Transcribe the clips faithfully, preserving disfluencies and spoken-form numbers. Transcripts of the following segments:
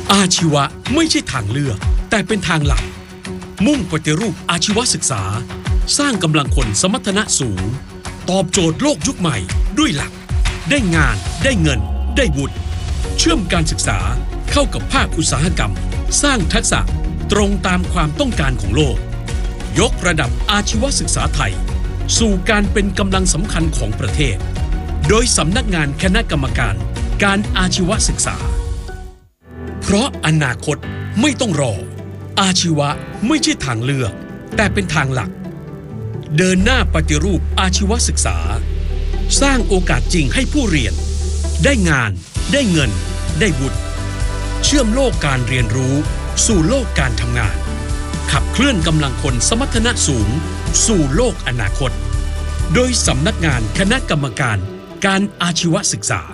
อาชีวะไม่ใช่ทางเลือกแต่เป็นทางหลักมุ่งปฏิรูปอาชีวศึกษาสร้างกำลังคนสมรรถนะสูงตอบโจทย์โลกยุคใหม่ด้วยหลักได้งานได้เงินได้วุฒิเชื่อมการศึกษาเข้ากับภาคอุตสาหกรรมสร้างทักษะตรงตามความต้องการของโลกยกระดับอาชีวศึกษาไทยสู่การเป็นกำลังสำคัญของประเทศโดยสำนักงานคณะกรรมการการอาชีวศึกษาเพราะอนาคตไม่ต้องรออาชีวะไม่ใช่ทางเลือกแต่เป็นทางหลักเดินหน้าปฏิรูปอาชีวศึกษาสร้างโอกาสจริงให้ผู้เรียนได้งานได้เงินได้วุฒิเชื่อมโลกการเรียนรู้สู่โลกการทำงานขับเคลื่อนกำลังคนสมรรถนะสูงสู่โลกอนาคตโดยสำนักงานคณะกรรมการการอาชีวศึกษา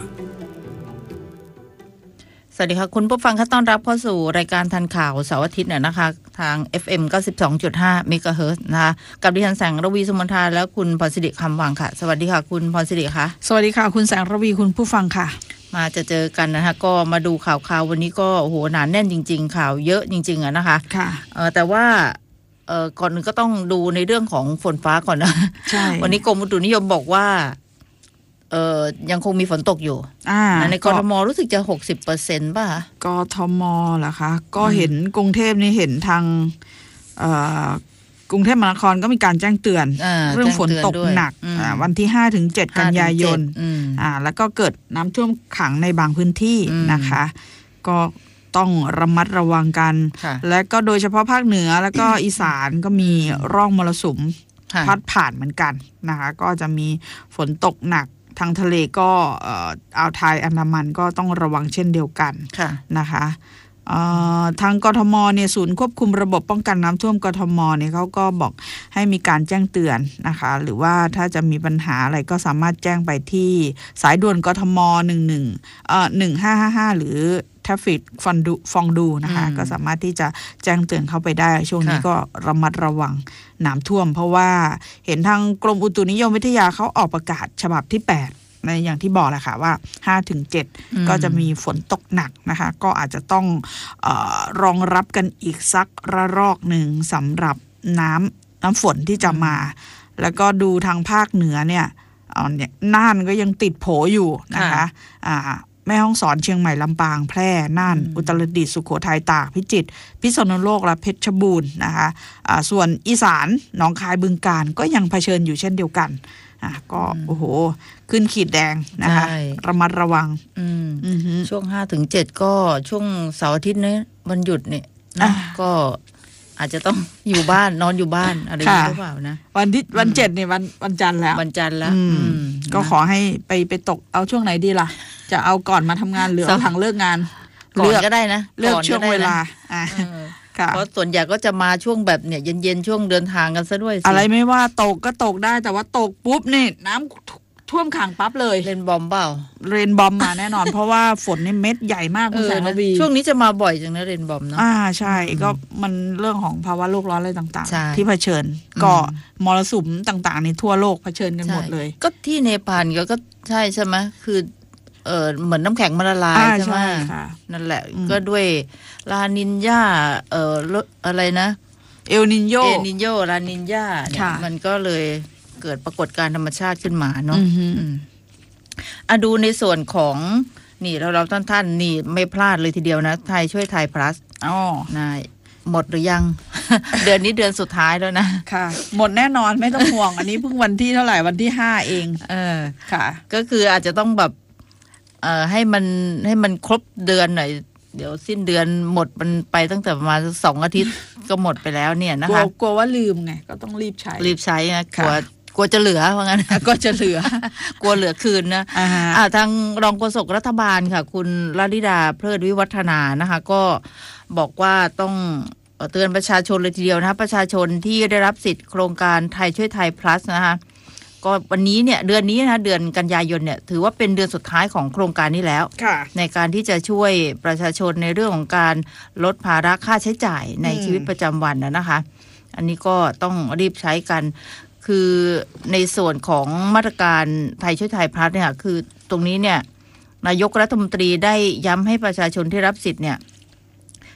สวัสดีค่ะคุณผู้ฟังค่ะต้อนรับเข้าสู่รายการทันข่าวเสาร์อาทิตย์เนี่ยนะคะทาง เอฟ เอ็ม เก้าสิบสองจุดห้า เมกะเฮิรตซ์นะคะกับดิฉันแสงระวีสุมนทาและคุณพรศิริคำวังค่ะสวัสดีค่ะคุณพรศิริค่ะสวัสดีค่ะคุณแสงระวีคุณผู้ฟังค่ะมาจะเจอกันนะคะก็มาดูข่าวข่าววันนี้ก็โอ้โหหนาแน่นจริงๆข่าวเยอะจริงๆอะนะคะค่ะเออแต่ว่าเออก่อนนึงก็ต้องดูในเรื่องของฝนฟ้าก่อนนะใช่วันนี้กรมอุตุนิยมบอกว่าเอ่อยังคงมีฝนตกอยู่อ่าในกทมรู้สึกจะ หกสิบเปอร์เซ็นต์ ป่ะกทมเหรอคะก็เห็นกรุงเทพนี่เห็นทางเอ่อกรุงเทพมหานครก็มีการแจ้งเตือนเรื่องฝนตกหนักวันที่ ห้าถึงเจ็ด กันยายนอ่าแล้วก็เกิดน้ำท่วมขังในบางพื้นที่นะคะก็ต้องระมัดระวังกันและก็โดยเฉพาะภาคเหนือแล้วก็อีสานก็มีร่องมรสุมพัดผ่านเหมือนกันนะคะก็จะมีฝนตกหนักทางทะเลก็อ่าวไทยอันดามันก็ต้องระวังเช่นเดียวกันนะคะทางกทมเนี่ยศูนย์ควบคุมระบบป้องกันน้ำท่วมกทมเนี่ยเขาก็บอกให้มีการแจ้งเตือนนะคะหรือว่าถ้าจะมีปัญหาอะไรก็สามารถแจ้งไปที่สายด่วนกทมหนึ่งหนึ่งเอ่อหนึ่งห้าห้าห้าหรือTraffic ฟองดูฟองดูนะคะก็สามารถที่จะแจ้งเตือนเข้าไปได้ช่วงนี้ก็ระมัดระวังน้ำท่วมเพราะว่าเห็นทางกรมอุตุนิยมวิทยาเขาออกประกาศฉบับที่แปดในอย่างที่บอกแหละค่ะว่า ห้าถึงเจ็ด ก็จะมีฝนตกหนักนะคะก็อาจจะต้องเอ่อรองรับกันอีกสักระลอกหนึ่งสำหรับน้ำน้ำฝนที่จะมาแล้วก็ดูทางภาคเหนือเนี่ยเอาเนี่ยน่านก็ยังติดโผอยู่นะคะอ่าแม่ฮ่องสอนเชียงใหม่ลำปางแพร่น่านอุตรดิตถ์สุโขทัยตากพิจิตรพิษณุโลกและเพชรบูรณ์นะคะอ่าส่วนอีสานหนองคายบึงกาฬก็ยังเผชิญอยู่เช่นเดียวกันอ่ะก็โอ้โหขึ้นขีดแดงนะคะระมัดระวังช่วง ห้าถึงเจ็ด ก็ช่วงเสาร์อาทิตย์นี้วันหยุดเนี่ยนะก็อาจจะต้องอยู่บ้านนอนอยู่บ้านอะไรอย่างนี้หรือเปล่านะวันที่วันเจ็ดเนี่ยวันวันจันทร์แล้ววันจันทร์แล้วก็ขอให้ไปไปตกเอาช่วงไหนดีล่ะจะเอาก่อนมาทำงานหรือเอาหลังเลิกงานก่อนก็ได้นะเลือกช่วงเวลาเพราะส่วนใหญ่ก็จะมาช่วงแบบเนี่ยเย็นๆช่วงเดินทางกันซะด้วยสิอะไรไม่ว่าตกก็ตกได้แต่ว่าตกปุ๊บนี่น้ำท่วมขังปั๊บเลยเรนบอมเปล่าเรนบอมมาแน่นอนเพราะว่าฝนนี่เม็ดใหญ่มากคุณแสงระวีช่วงนี้จะมาบ่อยจังนะเรนบอมเนาะอ่าใช่ก็มันเรื่องของภาวะโลกร้อนอะไรต่างๆที่เผชิญก็มรสุมต่างๆในทั่วโลกเผชิญกันหมดเลยก็ที่เนปาลก็ใช่ใช่ไหมคือเออเหมือนน้ำแข็งมันละลายใช่ไหมนั่นแหละก็ด้วยลานินญาเอ่ออะไรนะเอลนินโยเอลนินโยลานินญาเนี่ยมันก็เลยเกิดปรากฏการณ์ธรรมชาติขึ้นมาเนาะอ่ะดูในส่วนของนี่เราเราท่านท่านนี่ไม่พลาดเลยทีเดียวนะไทยช่วยไทย plus อ๋อนายหมดหรือยัง เดือนนี้เดือนสุดท้ายแล้วนะค่ะหมดแน่นอนไม่ต้องห่วงอันนี้เพิ่งวันที่เท่าไหร่วันที่ห้าเองเออค่ะก็คืออาจจะต้องแบบเอ่อให้มันให้มันครบเดือนหน่อยเดี๋ยวสิ้นเดือนหมดมันไปตั้งแต่ประมาณสองอาทิตย์ก็หมดไปแล้วเนี่ยนะคะกลัวว่าลืมไงก็ต้องรีบใช้รีบใช้นะกลัวกลัวจะเหลือว่างั้นก็จะเหลือกลัวเหลือคืนนะอ่าทางรองโฆษกรัฐบาลค่ะคุณลลิดาเพลิดวิวัฒนานะคะก็บอกว่าต้องเตือนประชาชนเลยทีเดียวนะคะประชาชนที่ได้รับสิทธิ์โครงการไทยช่วยไทย plus นะคะก็วันนี้เนี่ยเดือนนี้นะคะเดือนกันยายนเนี่ยถือว่าเป็นเดือนสุดท้ายของโครงการนี้แล้วในการที่จะช่วยประชาชนในเรื่องของการลดภาระค่าใช้จ่ายในชีวิตประจำวันนะคะอันนี้ก็ต้องรีบใช้กันคือในส่วนของมาตรการไทยช่วยไทย plus เนี่ยคือตรงนี้เนี่ยนายกรัฐมนตรีได้ย้ำให้ประชาชนที่รับสิทธิ์เนี่ย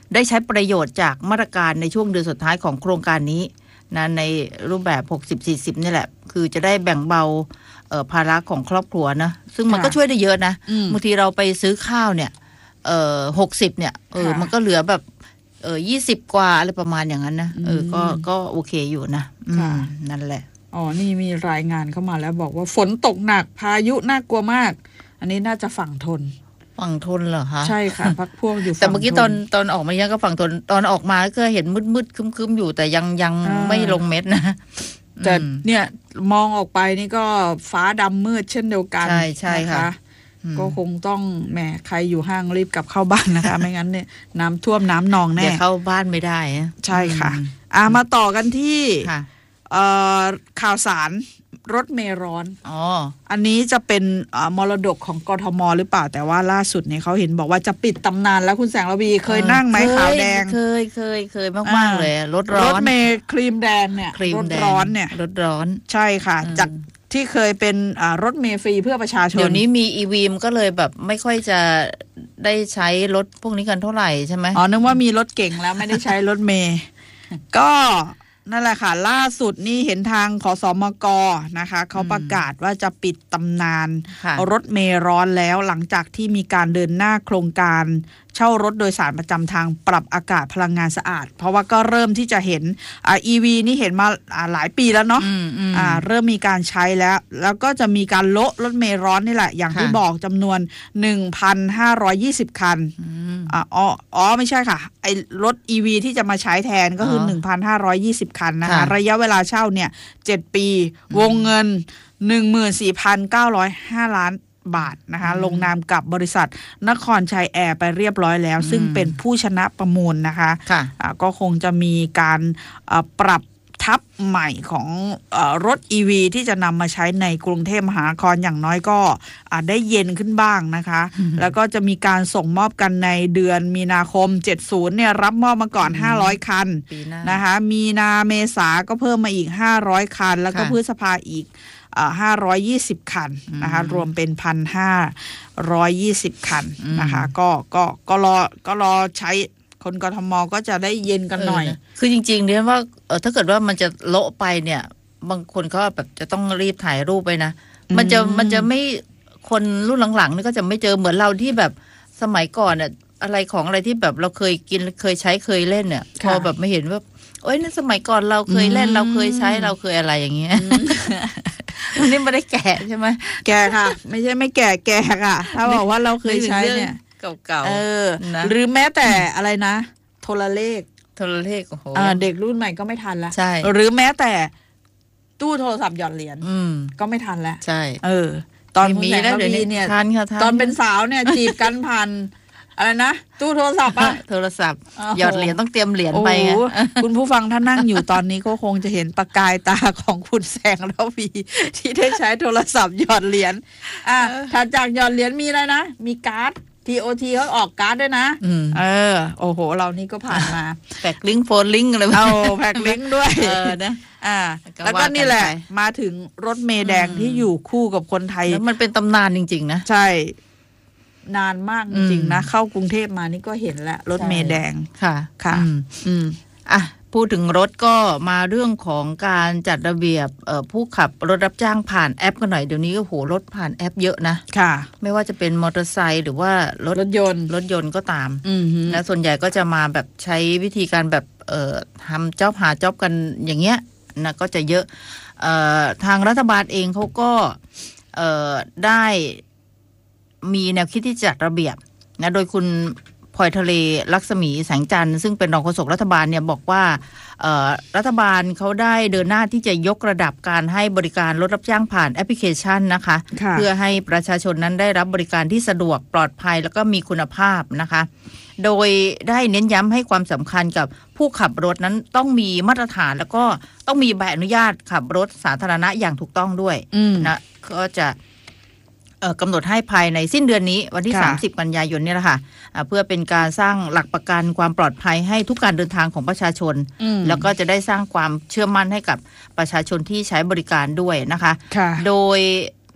ได้ใช้ประโยชน์จากมาตรการในช่วงเดือนสุดท้ายของโครงการนี้นะในรูปแบบ หกสิบ สี่สิบ นี่แหละคือจะได้แบ่งเบาเอ่อภาระของครอบครัวนะซึ่งมันก็ช่วยได้เยอะนะบางทีเราไปซื้อข้าวเนี่ยเอ่อหกสิบเนี่ยเออมันก็เหลือแบบเออยี่สิบกว่าอะไรประมาณอย่างนั้นนะเออก็ก็โอเคอยู่นะนั่นแหละอ๋อนี่มีรายงานเข้ามาแล้วบอกว่าฝนตกหนักพายุน่ากลัวมากอันนี้น่าจะฝั่งทนฝั่งทนเหรอคะใช่ค่ะพักพวกอยู่แต่เมื่อกี้ตอนตอนออกมายังก็ฝั่งทนตอนออกมาก็เห็นมืดๆคึมๆอยู่แต่ยังยังไม่ลงเม็ดนะแต่เนี่ยมองออกไปนี่ก็ฟ้าดำมืดเช่นเดียวกันใช่ใช่ค่ะก็คงต้องแหมใครอยู่ห้างรีบกลับเข้าบ้านนะคะไม่งั้นเนี่ยน้ำท่วมน้ำนองแน่เข้าบ้านไม่ได้ใช่ค่ะอ่ะมาต่อกันที่ข่าวสารรถเมล์ร้อนอ๋ออันนี้จะเป็นมรดกของกทมหรือเปล่าแต่ว่าล่าสุดเนี่ยเขาเห็นบอกว่าจะปิดตำนานแล้วคุณแสงระวีเคยนั่งไหมขาวแดงเคยเคยเคยมากๆเลยรถร้อนรถเมล์ครีมแดงเนี่ยรถร้อนเนี่ยรถร้อนใช่ค่ะจากที่เคยเป็นรถเมล์ฟรีเพื่อประชาชนเดี๋ยวนี้มี อี วี มก็เลยแบบไม่ค่อยจะได้ใช้รถพวกนี้กันเท่าไหร่ใช่ไหมอ๋อนึกว่ามีรถเก่งแล้วไม่ได้ใช้รถเมล์ก็นั่นแหละค่ะล่าสุดนี่เห็นทางขสมกนะคะเขาประกาศว่าจะปิดตำนานรถเมล์ร้อนแล้วหลังจากที่มีการเดินหน้าโครงการเช่ารถโดยสารประจำทางปรับอากาศพลังงานสะอาดเพราะว่าก็เริ่มที่จะเห็นอ่า อี วี นี่เห็นมาหลายปีแล้วเนาะอ่าเริ่มมีการใช้แล้วแล้วก็จะมีการโละรถเมล์ร้อนนี่แหละอย่างที่บอกจำนวน หนึ่งพันห้าร้อยยี่สิบ คันอ่าอ๋ออ๋อไม่ใช่ค่ะไอ้รถ อี วี ที่จะมาใช้แทนก็คือ หนึ่งพันห้าร้อยยี่สิบ คันนะคะระยะเวลาเช่าเนี่ยเจ็ดปีวงเงิน หนึ่งหมื่นสี่พันเก้าร้อยห้า ล้านบาทนะคะลงนามกับบริษัทนครชัยแอร์ไปเรียบร้อยแล้วซึ่งเป็นผู้ชนะประมูลนะคะะก็คงจะมีการปรับทับใหม่ของเอ่อรถ อี วี ที่จะนำมาใช้ในกรุงเทพมหานครอย่างน้อยก็ได้เย็นขึ้นบ้างนะคะแล้วก็จะมีการส่งมอบกันในเดือนมีนาคมเจ็ดสิบเนี่ยรับมอบมาก่อนห้าร้อยคันนะคะมีนาเมษาก็เพิ่มมาอีกห้าร้อยคันแล้วก็พฤษภาอีกห้าร้อยยี่สิบคันนะคะรวมเป็น หนึ่งพันห้าร้อยยี่สิบ คันนะคะก็ก็ก็รอก็รอใช้คนกทมก็จะได้เย็นกันหน่อยคือจริงๆเนี่ยว่าเออถ้าเกิดว่ามันจะโละไปเนี่ยบางคนเขาแบบจะต้องรีบถ่ายรูปไปนะมันจะมันจะไม่คนรุ่นหลังๆนี่ก็จะไม่เจอเหมือนเราที่แบบสมัยก่อนเนี่ยอะไรของอะไรที่แบบเราเคยกินเคยใช้เคยเล่นเนี่ยพอแบบไม่เห็นว่าโอ๊ยนั่นสมัยก่อนเราเคยเล่นเราเคยใช้เราเคยอะไรอย่างเงี้ยอันนี้ไม่ได้แก่ใช่ไหมแก่ค่ะไม่ใช่ไม่แก่แก่ค่ะถ้าบอกว่าเราเคยใช้เนี่ยเก่าๆเออหรือแม้แต่อะไรนะโทรเลขโทรเลขโอ้โหเด็กรุ่นใหม่ก็ไม่ทันแล้วใช่หรือแม้แต่ตู้โทรศัพท์หยอดเหรียญก็ไม่ทันแล้วใช่เออตอนมีแล้วเดี๋ยวนี้เนี่ยตอนเป็นสาวเนี่ยจีบกันผ่านอะไรนะตู้โทรศัพท์อะโทรศัพท์หยอดเหรียญต้องเตรียมเหรียญไปไงคุณผู้ฟังถ้านั่งอยู่ตอนนี้ก็คงจะเห็นประกายตาของคุณแสงระวีที่ได้ใช้โทรศัพท์หยอดเหรียญอ่ะถัดจากหยอดเหรียญมีอะไรนะมีการ์ด ที โอ ที เขาออกการ์ดด้วยนะเออโอ้โหเรานี่ก็ผ่านมาแพ็คลิงก์โฟนลิงก์อะไรเอาแพ็คลิงก์ด้วยเออนะอ่าแล้วก็นี่แหละมาถึงรถเมล์แดงที่อยู่คู่กับคนไทยแล้วมันเป็นตำนานจริงๆนะใช่นานมากจริงๆนะเข้ากรุงเทพมานี่ก็เห็นแล้วรถเมล์แดงค่ะค่ะอืมอ่ะพูดถึงรถก็มาเรื่องของการจัดระเบียบผู้ขับรถรับจ้างผ่านแอปกันหน่อยเดี๋ยวนี้ก็โหรถผ่านแอปเยอะนะค่ะไม่ว่าจะเป็นมอเตอร์ไซค์หรือว่ารถรถยนต์รถยนต์ก็ตามนะส่วนใหญ่ก็จะมาแบบใช้วิธีการแบบเอ่อทำจ็อบหาจ็อบกันอย่างเงี้ยนะก็จะเยอะเอ่อทางรัฐบาลเองเขาก็เอ่อได้มีแนวคิดที่จัดระเบียบนะโดยคุณพลอยทะเลลักษมีแสงจันทร์ซึ่งเป็นรองโฆษกรัฐบาลเนี่ยบอกว่ารัฐบาลเขาได้เดินหน้าที่จะยกระดับการให้บริการรถรับจ้างผ่านแอปพลิเคชันนะคะเพื่อให้ประชาชนนั้นได้รับบริการที่สะดวกปลอดภัยแล้วก็มีคุณภาพนะคะโดยได้เน้นย้ำให้ความสำคัญกับผู้ขับรถนั้นต้องมีมาตรฐานแล้วก็ต้องมีใบอนุญาตขับรถสาธารณะอย่างถูกต้องด้วยนะก็จะกำหนดให้ภายในสิ้นเดือนนี้วันที่สามสิบกันยายนนี่แหละค่ะเพื่อเป็นการสร้างหลักประกันความปลอดภัยให้ทุกการเดินทางของประชาชนแล้วก็จะได้สร้างความเชื่อมั่นให้กับประชาชนที่ใช้บริการด้วยนะคะโดย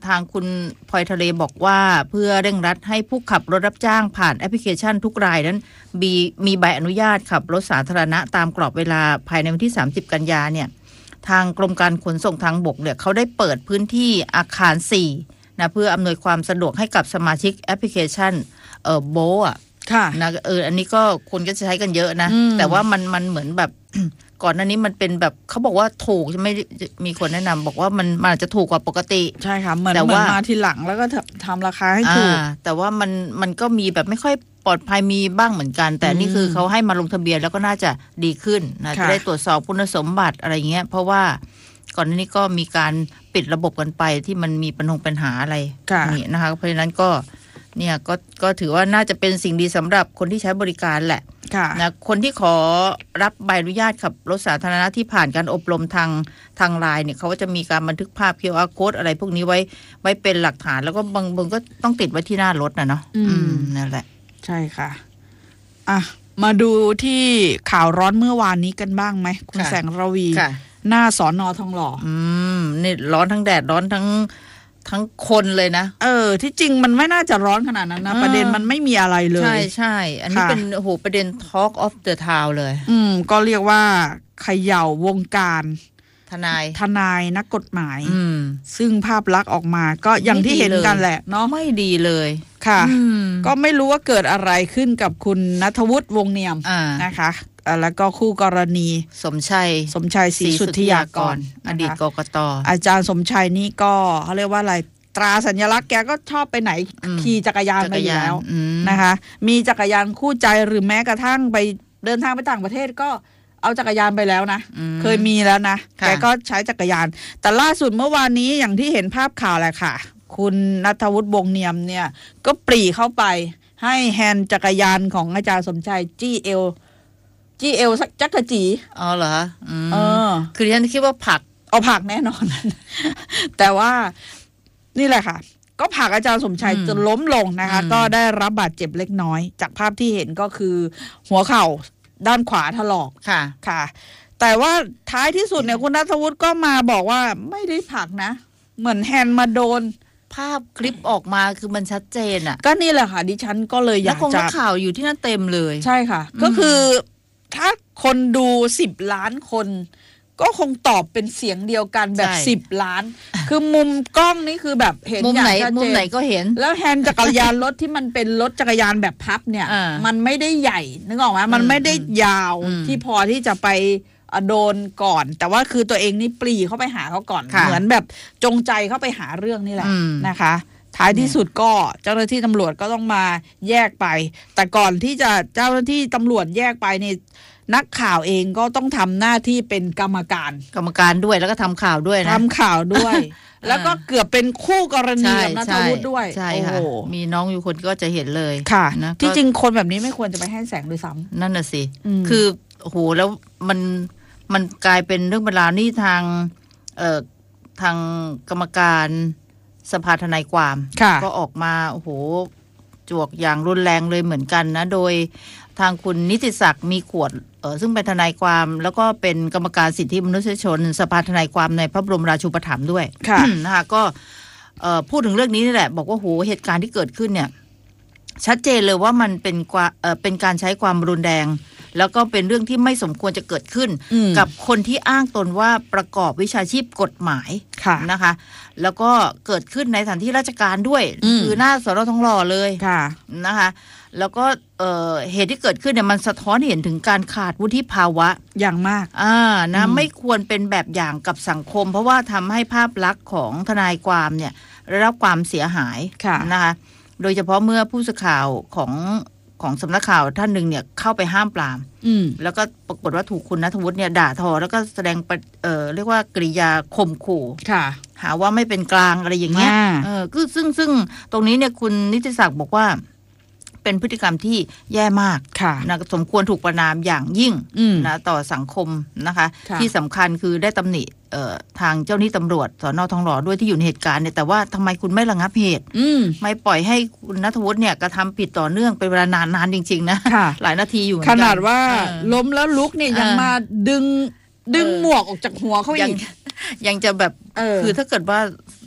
ทางคุณพลอยทะเลบอกว่าเพื่อเร่งรัดให้ผู้ขับรถรับจ้างผ่านแอปพลิเคชันทุกรายนั้นมีมีใบอนุญาตขับรถสาธารณะตามกรอบเวลาภายในวันที่สามสิบกันยาเนี่ยทางกรมการขนส่งทางบกเนี่ยเขาได้เปิดพื้นที่อาคารสี่นะเพื่ออำนวยความสะดวกให้กับสมาชิกแอปพลิเคชันเอ่อโบอ่ะค่ะนะเอออันนี้ก็คนก็จะใช้กันเยอะนะแต่ว่ามันมันเหมือนแบบ ก่อนหน้านี้มันเป็นแบบเขาบอกว่าถูกใช่ไหมมีคนแนะนำบอกว่ามันมันอาจจะถูกกว่าปกติใช่ค่ะเหมือนเหมือนมาทีหลังแล้วก็ทำราคาให้ถูกแต่ว่ามันมันก็มีแบบไม่ค่อยปลอดภัยมีบ้างเหมือนกันแต่นี่คือเขาให้มาลงทะเบียนแล้วก็น่าจะดีขึ้นนะจะได้ตรวจสอบคุณสมบัติอะไรเงี้ยเพราะว่าก่อนหน้านี้ก็มีการปิดระบบกันไปที่มันมีปัญหาปัญหาอะไรนี่นะคะเพราะฉะนั้นก็เนี่ยก็ก็ถือว่าน่าจะเป็นสิ่งดีสำหรับคนที่ใช้บริการแหละนะคนที่ขอรับใบอนุญาตขับรถสาธารณะที่ผ่านการอบรมทางทางไลน์เนี่ยเขาก็จะมีการบันทึกภาพ คิว อาร์ Code อะไรพวกนี้ไว้ไว้เป็นหลักฐานแล้วก็บางบางก็ต้องติดไว้ที่หน้ารถนะเนาะอืมนั่นแหละใช่ค่ะอ่ะมาดูที่ข่าวร้อนเมื่อวานนี้กันบ้างไหมคุณแสงระวีหน้าสน.ทองหล่ออืมนี่ร้อนทั้งแดดร้อนทั้งทั้งคนเลยนะเออที่จริงมันไม่น่าจะร้อนขนาดนั้นนะประเด็นมันไม่มีอะไรเลยใช่ใช่อันนี้เป็นโอ้โหประเด็น Talk of the Town เลยอืมก็เรียกว่าเขย่าวงการทนายทนายนักกฎหมายซึ่งภาพลักษณ์ออกมาก็อย่างที่เห็นกันแหละเนาะไม่ดีเลยค่ะก็ไม่รู้ว่าเกิดอะไรขึ้นกับคุณณัฐวุฒิวงเนียมนะคะแล้วก็คู่กรณีสมชัยสมชัยศรีสุทธิยากรอดีตกกต. อาจารย์สมชัยนี่ก็เขาเรียกว่าอะไรตราสัญลักษณ์แกก็ชอบไปไหนขี่จักรยานไปอยู่แล้วนะคะมีจักรยานคู่ใจหรือแม้กระทั่งไปเดินทางไปต่างประเทศก็เอาจักรยานไปแล้วนะเคยมีแล้วนะแกก็ใช้จักรยานแต่ล่าสุดเมื่อวานนี้อย่างที่เห็นภาพข่าวแหละค่ะคุณณัฐวุฒิวงเนียมเนี่ยก็ปรีเข้าไปให้แฮนด์จักรยานของอาจารย์สมชัยจี้เอวจี้เอวสักจักรจีอ๋อเหรอเออคือฉันคิดว่าผักเอาผักแน่นอนแต่ว่านี่แหละค่ะก็ผลักอาจารย์สมชัยจนล้มลงนะคะก็ได้รับบาดเจ็บเล็กน้อยจากภาพที่เห็นก็คือหัวเข่าด้านขวาถลอกค่ะค่ะแต่ว่าท้ายที่สุดเนี่ยคุณณัฐวุฒิก็มาบอกว่าไม่ได้ผลักนะเหมือนแฮนด์มาโดนภาพคลิปออกมาคือมันชัดเจนอ่ะก็นี่แหละค่ะดิฉันก็เลยอยากจะแล้วคงข่าวอยู่ที่นั่นเต็มเลยใช่ค่ะก็คือถ้าคนดูสิบล้านคนก็คงตอบเป็นเสียงเดียวกันแบบสิบล้านคือมุมกล้องนี่คือแบบเห็นอย่างชัดเจนมุมไหนก็เห็นแล้วแฮนด์จักรยานรถที่มันเป็นรถจักรยานแบบพับเนี่ยมันไม่ได้ใหญ่นึกออกไหมมันไม่ได้ยาวที่พอที่จะไปโดนก่อนแต่ว่าคือตัวเองนี่ปรีเข้าไปหาเขาก่อนเหมือนแบบจงใจเข้าไปหาเรื่องนี่แหละนะคะท้ายที่สุดก็เจ้าหน้าที่ตำรวจก็ต้องมาแยกไปแต่ก่อนที่จะเจ้าหน้าที่ตำรวจแยกไปเนี่ยนักข่าวเองก็ต้องทำหน้าที่เป็นกรรมการกรรมการด้วยแล้วก็ทำข่าวด้วยนะทำข่าวด้วย แล้วก็เกือบเป็นคู่กรณีกับณัฐวุฒิด้วยใช่ค่ะมีน้องอยู่คนก็จะเห็นเลยค่ะนะที่จริงคนแบบนี้ไม่ควรจะไปให้แสงด้วยซ้ำนั่นน่ะสิคือโอ้โหแล้วมันมันกลายเป็นเรื่องเวลานี่ทางเอ่อทางกรรมการสภาทนายความก็ออกมาโอ้โหจวกอย่างรุนแรงเลยเหมือนกันนะโดยทางคุณนิติศักดิ์มีขวดเออซึ่งเป็นทนายความแล้วก็เป็นกรรมการสิทธิมนุษยชนสภาทนายความในพระบรมราชูปถัมภ์ด้วยนะคะก็เอ่อพูดถึงเรื่องนี้นี่แหละบอกว่าโหเหตุการณ์ที่เกิดขึ้นเนี่ยชัดเจนเลยว่ามันเป็นกว่าเอ่อเป็นการใช้ความรุนแรงแล้วก็เป็นเรื่องที่ไม่สมควรจะเกิดขึ้นกับคนที่อ้างตนว่าประกอบวิชาชีพกฎหมายนะคะแล้วก็เกิดขึ้นในสถานที่ราชการด้วยคือหน้าสน.ทองหล่อเลยนะคะแล้วก็เอ่อเหตุที่เกิดขึ้นเนี่ยมันสะท้อนเห็นถึงการขาดวุฒิภาวะอย่างมากอ่านะไม่ควรเป็นแบบอย่างกับสังคมเพราะว่าทำให้ภาพลักษณ์ของทนายความเนี่ยได้รับความเสียหายนะคะโดยเฉพาะเมื่อผู้สื่อข่าวของของสำนักข่าวท่านหนึ่งเนี่ยเข้าไปห้ามปรามแล้วก็ปรากฏว่าถูกคุณณัฐวุฒิเนี่ยด่าทอแล้วก็แสดงเอ่อเรียกว่ากริยาข่มขู่หาว่าไม่เป็นกลางอะไรอย่างเงี้ยเออคือซึ่งซึ่งตรงนี้เนี่ยคุณนิติศักดิ์บอกว่าเป็นพฤติกรรมที่แย่มากนะสมควรถูกประณามอย่างยิ่งนะต่อสังคมนะคะที่สำคัญคือได้ตำหนิทางเจ้าหน้าที่ตำรวจสน.ทองหล่อด้วยที่อยู่ในเหตุการณ์เนี่ยแต่ว่าทำไมคุณไม่ระงับเหตุไม่ปล่อยให้คุณณัฐวุฒิเนี่ยกระทำผิดต่อเนื่องเป็นเวลานานนานจริงๆนะหลายนาทีอยู่ขนาดว่าล้มแล้วลุกเนี่ยยังมาดึงดึงหมวกออกจากหัวเขาอีกยังจะแบบคือถ้าเกิดว่า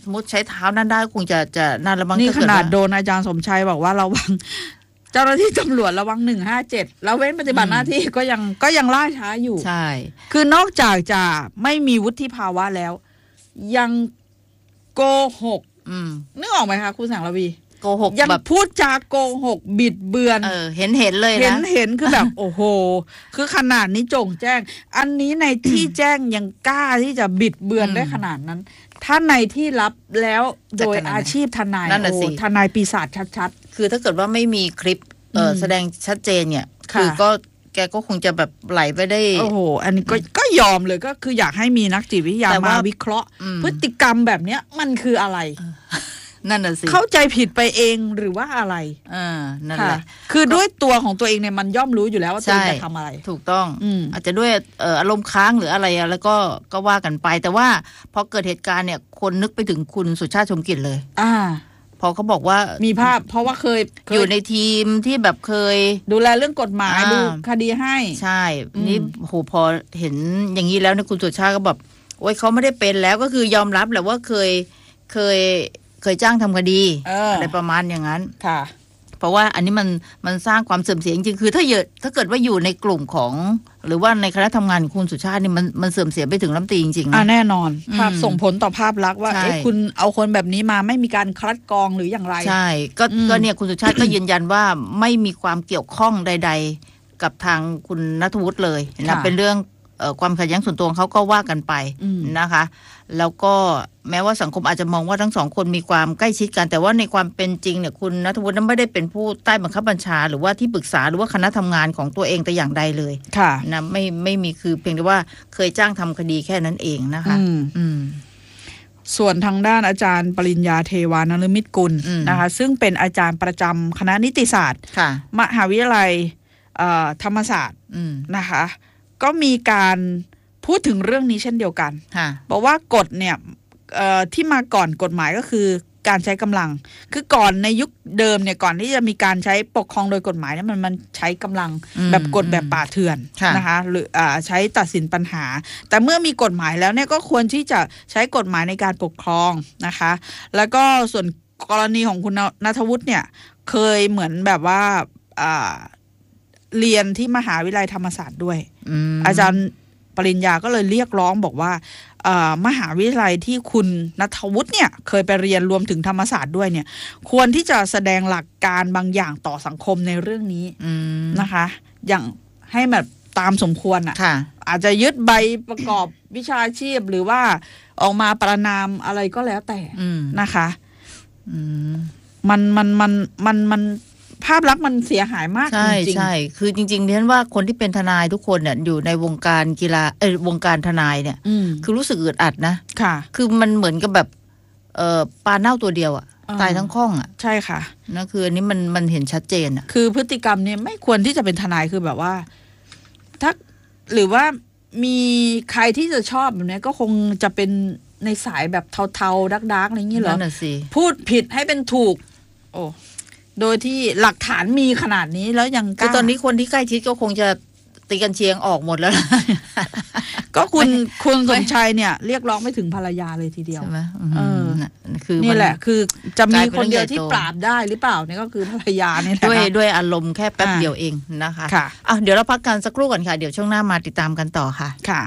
สมมติใช้เท้านั่นได้คงจะจะน่าระวังนี่ขนาดโดนอาจารย์สมชัยบอกว่าระวังเจ้าหน้าที่ตำรวจระวังหนึ่งห้าเจ็ดแล้วเว้นปฏิบัติหน้าที่ก็ยังก็ยังล่าช้าอยู่ใช่คือนอกจากจะไม่มีวุฒิภาวะแล้วยังโกหกนึกออกไหมคะคุณแสงระวีโกหกยังพูดจาโกหกบิดเบือนเออเห็นเห็นเลยนะเห็นเห็นคือแบบ โอ้โหคือขนาดนี้โจ่งแจ้งอันนี้ในที่แจ้งยังกล้าที่จะบิดเบือนได้ขนาดนั้นถ้าในที่รับแล้วโดยอาชีพทนายโอ้ทนายปีศาจชัดๆคือถ้าเกิดว่าไม่มีคลิปเออแสดงชัดเจนเนี่ยคือก็แกก็คงจะแบบไหลไปได้โอ้โหอันนี้ก็ก็ยอมเลยก็คืออยากให้มีนักจิตวิทยามาวิเคราะห์พฤติกรรมแบบเนี้ยมันคืออะไรนั่นน่ะสิเข้าใจผิดไปเองหรือว่าอะไรอ่านั่นแหละคือด้วยตัวของตัวเองเนี่ยมันย่อมรู้อยู่แล้วว่าตัวเองจะทำอะไรถูกต้องอาจจะด้วยเอ่ออารมณ์ค้างหรืออะไรแล้วก็ก็ว่ากันไปแต่ว่าพอเกิดเหตุการณ์เนี่ยคนนึกไปถึงคุณสุชาติชมกลิ่นเลยอ่าพอเขาบอกว่ามีภาพเพราะว่าเคยอยู่ในทีมที่แบบเคยดูแลเรื่องกฎหมายดูคดีให้ใช่นี่โหพอเห็นอย่างนี้แล้วเนี่ยคุณสุชาติก็แบบโอ๊ยเขาไม่ได้เป็นแล้วก็คือยอมรับแหละว่าเคยเคยเคยจ้างทำคดีอะไรประมาณอย่างนั้นค่ะเพราะว่าอันนี้มันมันสร้างความเสื่อมเสียจริงๆคือถ้าเยอะถ้าเกิดว่าอยู่ในกลุ่มของหรือว่าในคณะทำงานของคุณสุชาตินี่มันมันเสื่อมเสียไปถึงรัฐมนตรีจริงๆนะแน่นอนภาพส่งผลต่อภาพลักษณ์ว่าเอ๊ะคุณเอาคนแบบนี้มาไม่มีการคัดกรองหรืออย่างไรใช่ก็ก็เนี่ยคุณสุชาติก็ยืนยันว่าไม่มีความเกี่ยวข้องใดๆกับทางคุณณัฐวุฒิเลยนะเป็นเรื่องความขัดแย้งส่วนตัวเขาก็ว่ากันไปนะคะแล้วก็แม้ว่าสังคมอาจจะมองว่าทั้งสองคนมีความใกล้ชิดกันแต่ว่าในความเป็นจริงเนี่ยคุณณัฐวุฒินั้นไม่ได้เป็นผู้ใต้บังคับบัญชาหรือว่าที่ปรึกษาหรือว่าคณะทำงานของตัวเองแต่อย่างใดเลยค่ะนะไม่ไม่มีคือเพียงแต่ว่าเคยจ้างทำคดีแค่นั้นเองนะคะอืมส่วนทางด้านอาจารย์ปริญญาเทวานฤมิตกุลนะคะซึ่งเป็นอาจารย์ประจำคณะนิติศาสตร์มหาวิทยาลัยธรรมศาสตร์นะคะก็มีการพูดถึงเรื่องนี้เช่นเดียวกันบอกว่ากฎเนี่ยที่มาก่อนกฎหมายก็คือการใช้กำลังคือก่อนในยุคเดิมเนี่ยก่อนที่จะมีการใช้ปกครองโดยกฎหมายเนี่ยมันมันใช้กำลังแบบกฎแบบป่าเถื่อนนะคะหรือใช้ตัดสินปัญหาแต่เมื่อมีกฎหมายแล้วเนี่ยก็ควรที่จะใช้กฎหมายในการปกครองนะคะแล้วก็ส่วนกรณีของคุณณัฐวุฒิเนี่ยเคยเหมือนแบบว่าเรียนที่มหาวิทยาลัยธรรมศาสตร์ด้วยอาจารย์ปริญญาก็เลยเรียกร้องบอกว่ามหาวิทยาลัยที่คุณณัฐวุฒิเนี่ยเคยไปเรียนรวมถึงธรรมศาสตร์ด้วยเนี่ยควรที่จะแสดงหลักการบางอย่างต่อสังคมในเรื่องนี้นะคะอย่างให้แบบตามสมควรอ่ะอาจจะยึดใบประกอบวิชาชีพหรือว่าออกมาประนามอะไรก็แล้วแต่นะคะมันมันมันมันมันภาพลักษณ์มันเสียหายมากจริงๆใช่คือจริงๆดิฉันว่าคนที่เป็นทนายทุกคนเนี่ยอยู่ในวงการกีฬาเออวงการทนายเนี่ยคือรู้สึกอึดอัดนะค่ะคือมันเหมือนกับแบบเอ่อปลาเน่าตัวเดียวอ่ะตายทั้งข้องอ่ะใช่ค่ะนั่นคืออันนี้มันมันเห็นชัดเจนอ่ะคือพฤติกรรมเนี่ยไม่ควรที่จะเป็นทนายคือแบบว่าถ้าหรือว่ามีใครที่จะชอบแบบนี้ก็คงจะเป็นในสายแบบเทาๆดักๆอะไรอย่างนี้เหรอพูดผิดให้เป็นถูกโอ้โดยที่หลักฐานมีขนาดนี้แล้วยังคือตอนนี้คนที่ใกล้ชิดก็คงจะตีกันเชียงออกหมดแล้วก็คุณคุณสมชัยเนี่ยเรียกร้องไม่ถึงภรรยาเลยทีเดียวใช่ไหมเออคือนี่แหละคือจะมีคนเดียวที่ปราบได้หรือเปล่านี่ก็คือภรรยานี่แหละด้วยด้วยอารมณ์แค่แป๊บเดียวเองนะคะค่ะอ่ะเดี๋ยวเราพักกันสักครู่ก่อนค่ะเดี๋ยวช่วงหน้ามาติดตามกันต่อค่ะค่ะ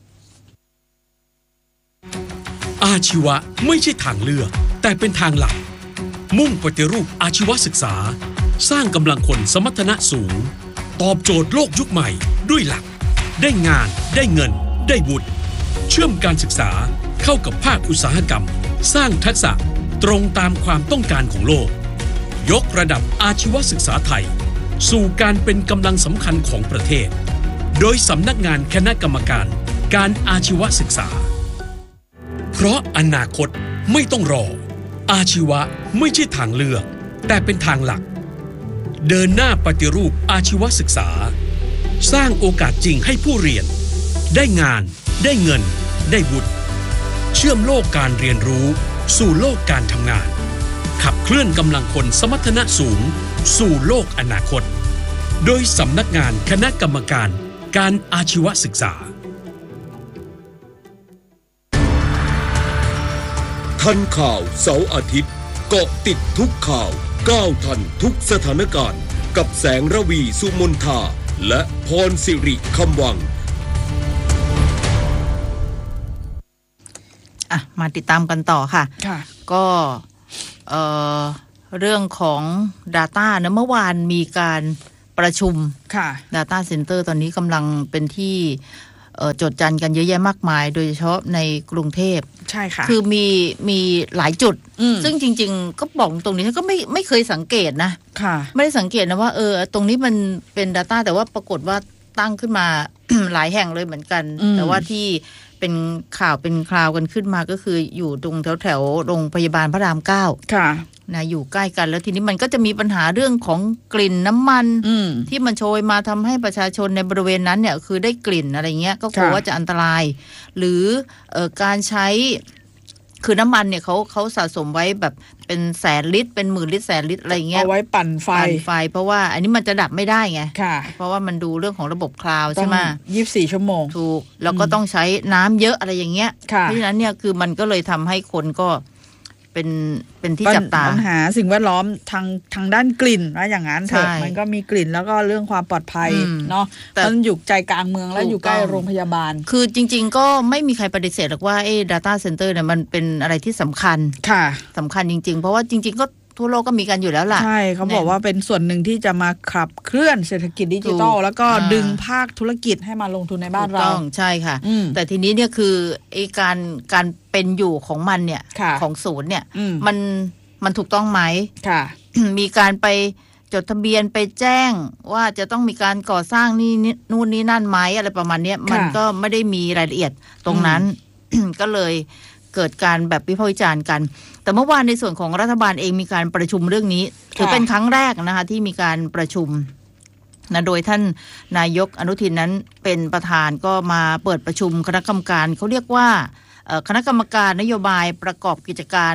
อาชีวะไม่ใช่ทางเลือกแต่เป็นทางหลักมุ่งปฏิรูปอาชีวศึกษาสร้างกำลังคนสมรรถนะสูงตอบโจทย์โลกยุคใหม่ด้วยหลักได้งานได้เงินได้บุญเชื่อมการศึกษาเข้ากับภาคอุตสาหกรรมสร้างทักษะตรงตามความต้องการของโลกยกระดับอาชีวศึกษาไทยสู่การเป็นกำลังสำคัญของประเทศโดยสำนักงานคณะกรรมการการอาชีวศึกษาเพราะอนาคตไม่ต้องรออาชีวะไม่ใช่ทางเลือกแต่เป็นทางหลักเดินหน้าปฏิรูปอาชีวศึกษาสร้างโอกาสจริงให้ผู้เรียนได้งานได้เงินได้บุญเชื่อมโลกการเรียนรู้สู่โลกการทำงานขับเคลื่อนกำลังคนสมรรถนะสูงสู่โลกอนาคตโดยสำนักงานคณะกรรมการการอาชีวศึกษาททันข่าวเสาร์อาทิตย์เกาะติดทุกข่าวก้าวทันทุกสถานการณ์กับแสงระวีสุมนทาและพรสิริคำวังอ่ะมาติดตามกันต่อค่ะค่ะก็เอ่อเรื่องของ Data นะเมื่อวานมีการประชุมค่ะ Data Center ตอนนี้กำลังเป็นที่จดจันกันเยอะแยะมากมายโดยเฉพาะในกรุงเทพใช่ค่ะคือมีมีหลายจุดซึ่งจริงๆก็บอกตรงนี้ฉันก็ไม่ไม่เคยสังเกตนะค่ะไม่ได้สังเกตนะว่าเออตรงนี้มันเป็น Data แต่ว่าปรากฏว่าตั้งขึ้นมา หลายแห่งเลยเหมือนกันแต่ว่าที่เป็นข่าวเป็นคราวกันขึ้นมาก็คืออยู่ตรงแถวแถวโรงพยาบาลพระรามเก้าค่ะนะอยู่ใกล้กันแล้วทีนี้มันก็จะมีปัญหาเรื่องของกลิ่นน้ำมันที่มันโชยมาทำให้ประชาชนในบริเวณนั้นเนี่ยคือได้กลิ่นอะไรเงี้ยก็กลัวว่าจะอันตรายหรือเอ่อการใช้คือน้ำมันเนี่ยเขาเขาสะสมไว้แบบเป็นแสนลิตรเป็นหมื่นลิตรแสนลิตรอะไรเงี้ยเอาไว้ปั่นไฟปั่นไฟเพราะว่าอันนี้มันจะดับไม่ได้ไงเพราะว่ามันดูเรื่องของระบบคลาวด์ใช่ไหมยี่สิบสี่ชั่วโมงถูกแล้วก็ต้องใช้น้ำเยอะอะไรอย่างเงี้ยเพราะฉะนั้นเนี่ยคือมันก็เลยทำให้คนก็เป็นเป็นที่จับตาปัญหาสิ่งแวดล้อมทางทางด้านกลิ่นว่าอย่างนั้นเถอะมันก็มีกลิ่นแล้วก็เรื่องความปลอดภัยเนาะมันอยู่ใจกลางเมืองแล้วอยู่ใกล้โรงพยาบาลคือจริงๆก็ไม่มีใครปฏิเสธหรอกว่าไอ้ Data Center เนี่ยมันเป็นอะไรที่สำคัญค่ะสำคัญจริงๆเพราะว่าจริงๆก็ทั่วโลกก็มีกันอยู่แล้วล่ะใช่เขาบอกว่าเป็นส่วนหนึ่งที่จะมาขับเคลื่อนเศรษฐกิจดิจิทัลแล้วก็ดึงภาคธุรกิจให้มาลงทุนในบ้านเราต้องใช่ค่ะแต่ทีนี้เนี่ยคือไอ้การการเป็นอยู่ของมันเนี่ยของศูนย์เนี่ยมันมันถูกต้องไหมค่ะ มีการไปจดทะเบียนไปแจ้งว่าจะต้องมีการก่อสร้างนี่นู่นนี่นั่นไหมอะไรประมาณนี้มันก็ไม่ได้มีรายละเอียดตรงนั้น ก็เลยเกิดการแบบวิพากษ์วิจารณ์กันแต่เมื่อวานในส่วนของรัฐบาลเองมีการประชุมเรื่องนี้ถือเป็นครั้งแรกนะคะที่มีการประชุมนะโดยท่านนายกอนุทินนั้นเป็นประธานก็มาเปิดประชุมคณะกรรมการเขาเรียกว่าคณะกรรมการนโยบายประกอบกิจการ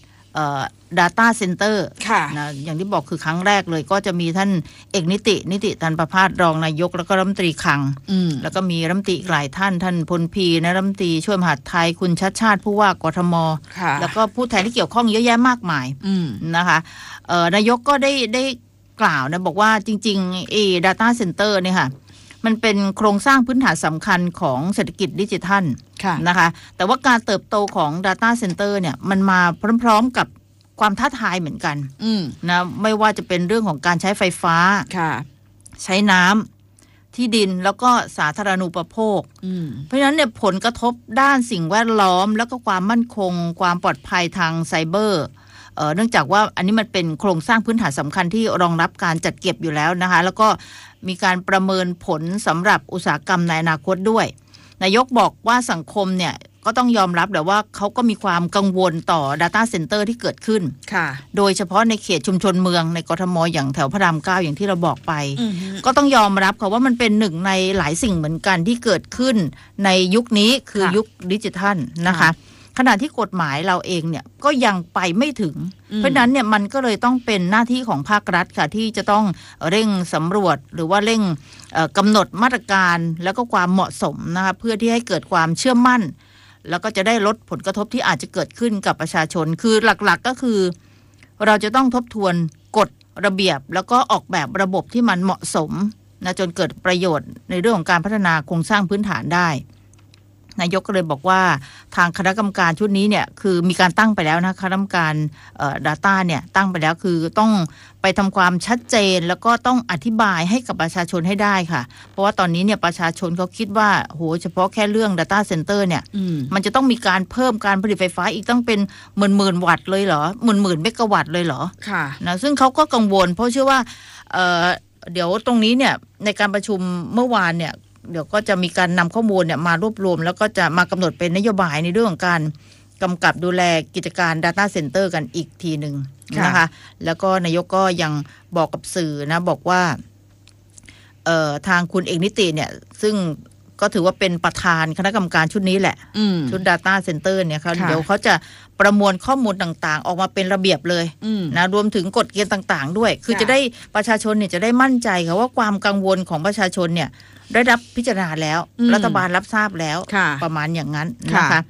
Data Center นะอย่างที่บอกคือครั้งแรกเลยก็จะมีท่านเอกนิตินิติธันประภาสรองนายกแล้วก็รัฐมนตรีคลังแล้วก็มีรัฐมนตรีหลายท่านท่านพลพีนะรัฐมนตรีช่วยมหาดไทยคุณชัชชาติผู้ว่ากทมแล้วก็ผู้แทนที่เกี่ยวข้องเยอะแยะมากมายนะคะนายกก็ได้ได้กล่าวนะบอกว่าจริงๆเอ Data Center เนี่ยค่ะมันเป็นโครงสร้างพื้นฐานสำคัญของเศรษฐกิจดิจิทัลนะคะแต่ว่าการเติบโตของ Data Center เนี่ยมันมาพร้อมๆกับความท้าทายเหมือนกันนะไม่ว่าจะเป็นเรื่องของการใช้ไฟฟ้าใช้น้ำที่ดินแล้วก็สาธารณูปโภคเพราะฉะนั้นเนี่ยผลกระทบด้านสิ่งแวดล้อมแล้วก็ความมั่นคงความปลอดภัยทางไซเบอร์เอ่อเนื่องจากว่าอันนี้มันเป็นโครงสร้างพื้นฐานสำคัญที่รองรับการจัดเก็บอยู่แล้วนะคะแล้วก็มีการประเมินผลสำหรับอุตสาหกรรมในอนาคตด้วยนายกบอกว่าสังคมเนี่ยก็ต้องยอมรับแต่ว่าเขาก็มีความกังวลต่อ Data Center ที่เกิดขึ้นค่ะโดยเฉพาะในเขตชุมชนเมืองในกทมอย่างแถวพระรามเก้าอย่างที่เราบอกไปก็ต้องยอมรับค่ะว่ามันเป็นหนึ่งในหลายสิ่งเหมือนกันที่เกิดขึ้นในยุคนี้คือยุคดิจิทัลนะคะขณะที่กฎหมายเราเองเนี่ยก็ยังไปไม่ถึงเพราะนั้นเนี่ยมันก็เลยต้องเป็นหน้าที่ของภาครัฐค่ะที่จะต้องเร่งสำรวจหรือว่าเร่งกำหนดมาตรการแล้วก็ความเหมาะสมนะคะเพื่อที่ให้เกิดความเชื่อมั่นแล้วก็จะได้ลดผลกระทบที่อาจจะเกิดขึ้นกับประชาชนคือหลักๆก็คือเราจะต้องทบทวนกฎระเบียบแล้วก็ออกแบบระบบที่มันเหมาะสมนะจนเกิดประโยชน์ในเรื่องของการพัฒนาโครงสร้างพื้นฐานได้นายกก็เลยบอกว่าทางคณะกรรมการชุดนี้เนี่ยคือมีการตั้งไปแล้วนะคณะกรรมการเอ่อ Data เนี่ยตั้งไปแล้วคือต้องไปทำความชัดเจนแล้วก็ต้องอธิบายให้กับประชาชนให้ได้ค่ะเพราะว่าตอนนี้เนี่ยประชาชนเขาคิดว่าโหเฉพาะแค่เรื่อง Data Center เนี่ยมันจะต้องมีการเพิ่มการผลิตไฟฟ้าอีกต้องเป็นหมื่นหมื่นวัตต์เลยเหรอหมื่นหมื่นเมกะวัตต์เลยเหรอค่ะนะซึ่งเขาก็กังวลเพราะเชื่อว่าเอ่อเดี๋ยวตรงนี้เนี่ยในการประชุมเมื่อวานเนี่ยเดี๋ยวก็จะมีการนำข้อมูลเนี่ยมารวบรวมแล้วก็จะมากำหนดเป็นนโยบายในเรื่องของการกำกับดูแลกิจการ Data Center กันอีกทีหนึ่งนะคะแล้วก็นายกก็ยังบอกกับสื่อนะบอกว่าเอ่อทางคุณเอกนิติเนี่ยซึ่งก็ถือว่าเป็นประธานคณะกรรมการชุดนี้แหละชุด Data Center เนี่ยเขาเดี๋ยวเขาจะประมวลข้อมูลต่างๆออกมาเป็นระเบียบเลยนะรวมถึงกฎเกณฑ์ต่างๆด้วยคือจะได้ประชาชนเนี่ยจะได้มั่นใจค่ะว่าความกังวลของประชาชนเนี่ยได้รับพิจารณาแล้วรัฐบาลรับทราบแล้วประมาณอย่างนั้นนะคะส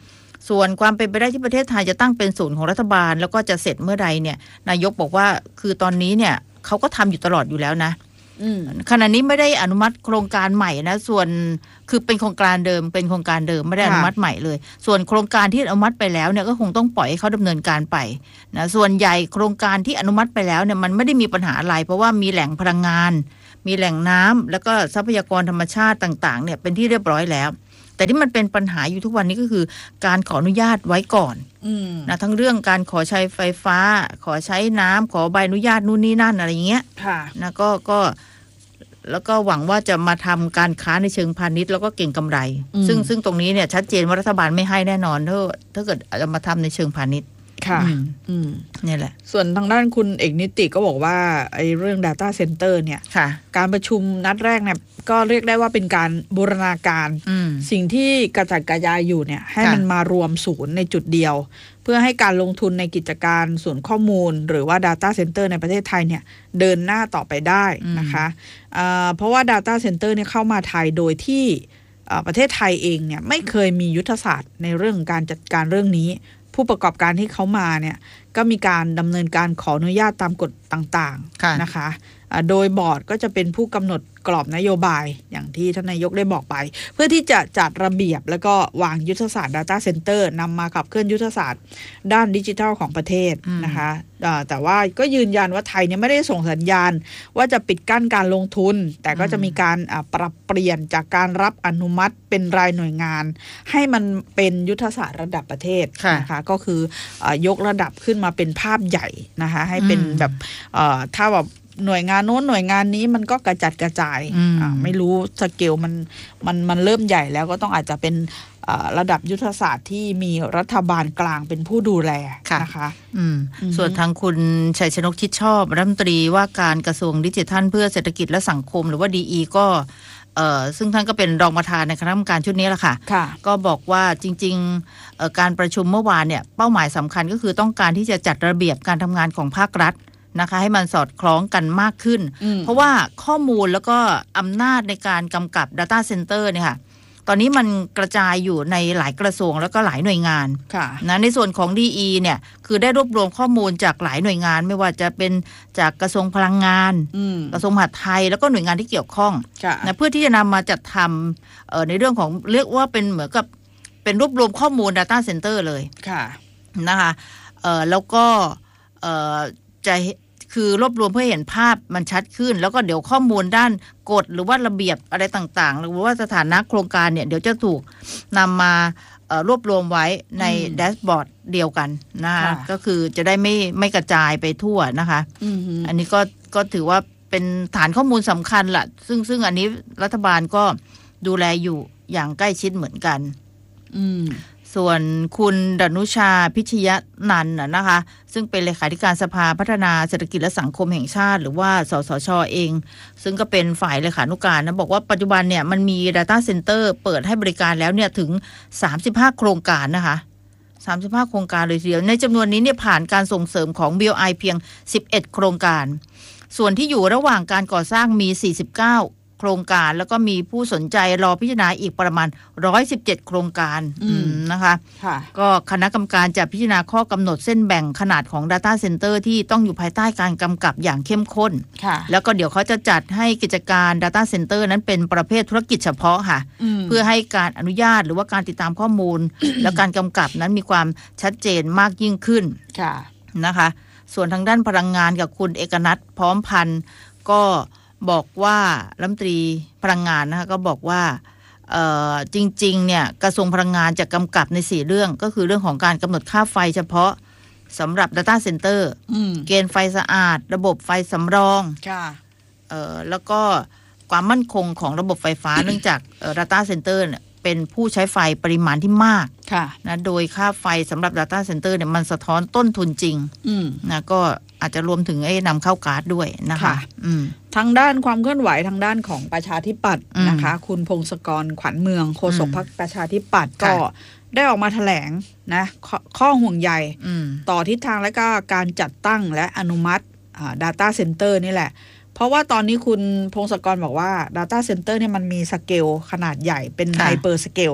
ส่วนความเป็นไปได้ที่ประเทศไทยจะตั้งเป็นศูนย์ของรัฐบาลแล้วก็จะเสร็จเมื่อใดเนี่ยนายกบอกว่าคือตอนนี้เนี่ยเขาก็ทำอยู่ตลอดอยู่แล้วนะขณะนี้ไม่ได้อนุมัติโครงการใหม่นะส่วนคือเป็นโครงการเดิมเป็นโครงการเดิมไม่ได้อนุมัติใหม่เลยส่วนโครงการที่อนุมัติไปแล้วเนี่ยก็คงต้องปล่อยให้เขาดำเนินการไปนะส่วนใหญ่โครงการที่อนุมัติไปแล้วเนี่ยมันไม่ได้มีปัญหาอะไรเพราะว่ามีแหล่งพลังงานมีแหล่งน้ำแล้วก็ทรัพยากรธรรมชาติต่างๆเนี่ยเป็นที่เรียบร้อยแล้วแต่ที่มันเป็นปัญหาอยู่ทุกวันนี้ก็คือการขออนุญาตไว้ก่อนนะทั้งเรื่องการขอใช้ไฟฟ้าขอใช้น้ำขอใบอนุญาตนู่นนี่นั่นอะไรอย่างเงี้ยนะก็ก็แล้วก็หวังว่าจะมาทำการค้าในเชิงพาณิชย์แล้วก็เก่งกำไรซึ่งซึ่งตรงนี้เนี่ยชัดเจนว่ารัฐบาลไม่ให้แน่นอนถ้าถ้าเกิดจะมาทำในเชิงพาณิชย์ค่ะนี่แหละส่วนทางด้านคุณเอกนิติก็บอกว่าไอ้เรื่อง data center เนี่ยการประชุมนัดแรกเนี่ยก็เรียกได้ว่าเป็นการบูรณาการสิ่งที่กระจัดกระจายอยู่เนี่ยให้มันมารวมศูนย์ในจุดเดียวเพื่อให้การลงทุนในกิจการศูนย์ข้อมูลหรือว่า data center ในประเทศไทยเนี่ยเดินหน้าต่อไปได้นะคะเพราะว่า data center เนี่ยเข้ามาไทยโดยที่ประเทศไทยเองเนี่ยไม่เคยมียุทธศาสตร์ในเรื่องการจัดการเรื่องนี้ผู้ประกอบการที่เขามาเนี่ยก็มีการดำเนินการขออนุญาตตามกฎต่างๆนะคะโดยบอร์ดก็จะเป็นผู้กำหนดกรอบนโยบายอย่างที่ท่านนายกได้บอกไปเพื่อที่จะจัดระเบียบแล้วก็วางยุทธศาสตร์ Data Center นำมาขับเคลื่อนยุทธศาสตร์ด้านดิจิทัลของประเทศนะคะแต่ว่าก็ยืนยันว่าไทยเนี่ยไม่ได้ส่งสัญญาณว่าจะปิดกั้นการลงทุนแต่ก็จะมีการปรับเปลี่ยนจากการรับอนุมัติเป็นรายหน่วยงานให้มันเป็นยุทธศาสตร์ระดับประเทศนะคะก็คือยกระดับขึ้นมาเป็นภาพใหญ่นะคะให้เป็นแบบถ้าแบบหน่วยงานโน้นหน่วยงานนี้มันก็กระจัดกระจายไม่รู้สเกลมันมันมันเริ่มใหญ่แล้วก็ต้องอาจจะเป็นระดับยุทธศาสตร์ที่มีรัฐบาลกลางเป็นผู้ดูแลนะคะส่วนทางคุณชัยชนกชิดชอบรัฐมนตรีว่าการกระทรวงดิจิทัลเพื่อเศรษฐกิจและสังคมหรือว่า ดี อี ก็ซึ่งท่านก็เป็นรองประธานในคณะกรรมการชุดนี้แหละค่ะก็บอกว่าจริงๆการประชุมเมื่อวานเนี่ยเป้าหมายสำคัญก็คือต้องการที่จะจัดระเบียบการทำงานของภาครัฐนะคะให้มันสอดคล้องกันมากขึ้นเพราะว่าข้อมูลแล้วก็อำนาจในการกำกับ Data Center เนี่ยค่ะตอนนี้มันกระจายอยู่ในหลายกระทรวงแล้วก็หลายหน่วยงานนะในส่วนของ ดี อี เนี่ยคือได้รวบรวมข้อมูลจากหลายหน่วยงานไม่ว่าจะเป็นจากกระทรวงพลังงานกระทรวงมหาดไทยแล้วก็หน่วยงานที่เกี่ยวข้องนะเพื่อที่จะนำมาจัดทำในเรื่องของเรียกว่าเป็นเหมือนกับเป็นรวบรวมข้อมูล Data Center เลยนะคะแล้วก็จะคือรวบรวมเพื่อเห็นภาพมันชัดขึ้นแล้วก็เดี๋ยวข้อมูลด้านกฎหรือว่าระเบียบอะไรต่างๆหรือว่าสถานะโครงการเนี่ยเดี๋ยวจะถูกนำมารวบรวมไว้ในแดชบอร์ดเดียวกันนะคะก็คือจะได้ไม่ไม่กระจายไปทั่วนะคะอันนี้ก็ก็ถือว่าเป็นฐานข้อมูลสำคัญละซึ่งซึ่งอันนี้รัฐบาลก็ดูแลอยู่อย่างใกล้ชิดเหมือนกันส่วนคุณดนุชาพิชยนันท์นะคะซึ่งเป็นเลขาธิการสภาพัฒนาเศรษฐกิจและสังคมแห่งชาติหรือว่าสสช.เองซึ่งก็เป็นฝ่ายเลขานุการนะบอกว่าปัจจุบันเนี่ยมันมี Data Center เปิดให้บริการแล้วเนี่ยถึงสามสิบห้าโครงการนะคะสามสิบห้าโครงการเลยทีเดียวในจำนวนนี้เนี่ยผ่านการส่งเสริมของ บี โอ ไอ เพียงสิบเอ็ดโครงการส่วนที่อยู่ระหว่างการก่อสร้างมีสี่สิบเก้าโครงการแล้วก็มีผู้สนใจรอพิจารณาอีกประมาณหนึ่งร้อยสิบเจ็ดโครงการนะคะก็คณะกรรมการจะพิจารณาข้อกำหนดเส้นแบ่งขนาดของ Data Center ที่ต้องอยู่ภายใต้การกำกับอย่างเข้มข้นแล้วก็เดี๋ยวเขาจะจัดให้กิจการ Data Center นั้นเป็นประเภทธุรกิจเฉพาะค่ะเพื่อให้การอนุญาตหรือว่าการติดตามข้อมูล และการกำกับนั้นมีความชัดเจนมากยิ่งขึ้นนะคะส่วนทางด้านพลังงานกับคุณเอกนัทพร้อมพันธ์ก็บอกว่ารัฐมนตรีพลังงานนะคะก็บอกว่าจริงๆเนี่ยกระทรวงพลังงานจะกำกับในสี่เรื่องก็คือเรื่องของการกำหนดค่าไฟเฉพาะสำหรับ Data Center เกณฑ์ไฟสะอาดระบบไฟสำรองแล้วก็ความมั่นคงของระบบไฟฟ้า เนื่องจาก Data Center เนี่ยเป็นผู้ใช้ไฟปริมาณที่มากนะโดยค่าไฟสำหรับ Data Center เนี่ยมันสะท้อนต้นทุนจริงนะก็อาจจะรวมถึงไอ้นำเข้าก๊าซด้วยนะคะทางด้านความเคลื่อนไหวทางด้านของประชาธิปัตย์นะคะคุณพงศกรขวัญเมืองโฆษกพรรคประชาธิปัตย์ก็ได้ออกมาแถลงนะข้อห่วงใยต่อทิศทางและก็การจัดตั้งและอนุมัติ Data Center นี่แหละเพราะว่าตอนนี้คุณพงศกรบอกว่า Data Center เนี่ยมันมีสเกลขนาดใหญ่เป็นไฮเปอร์สเกล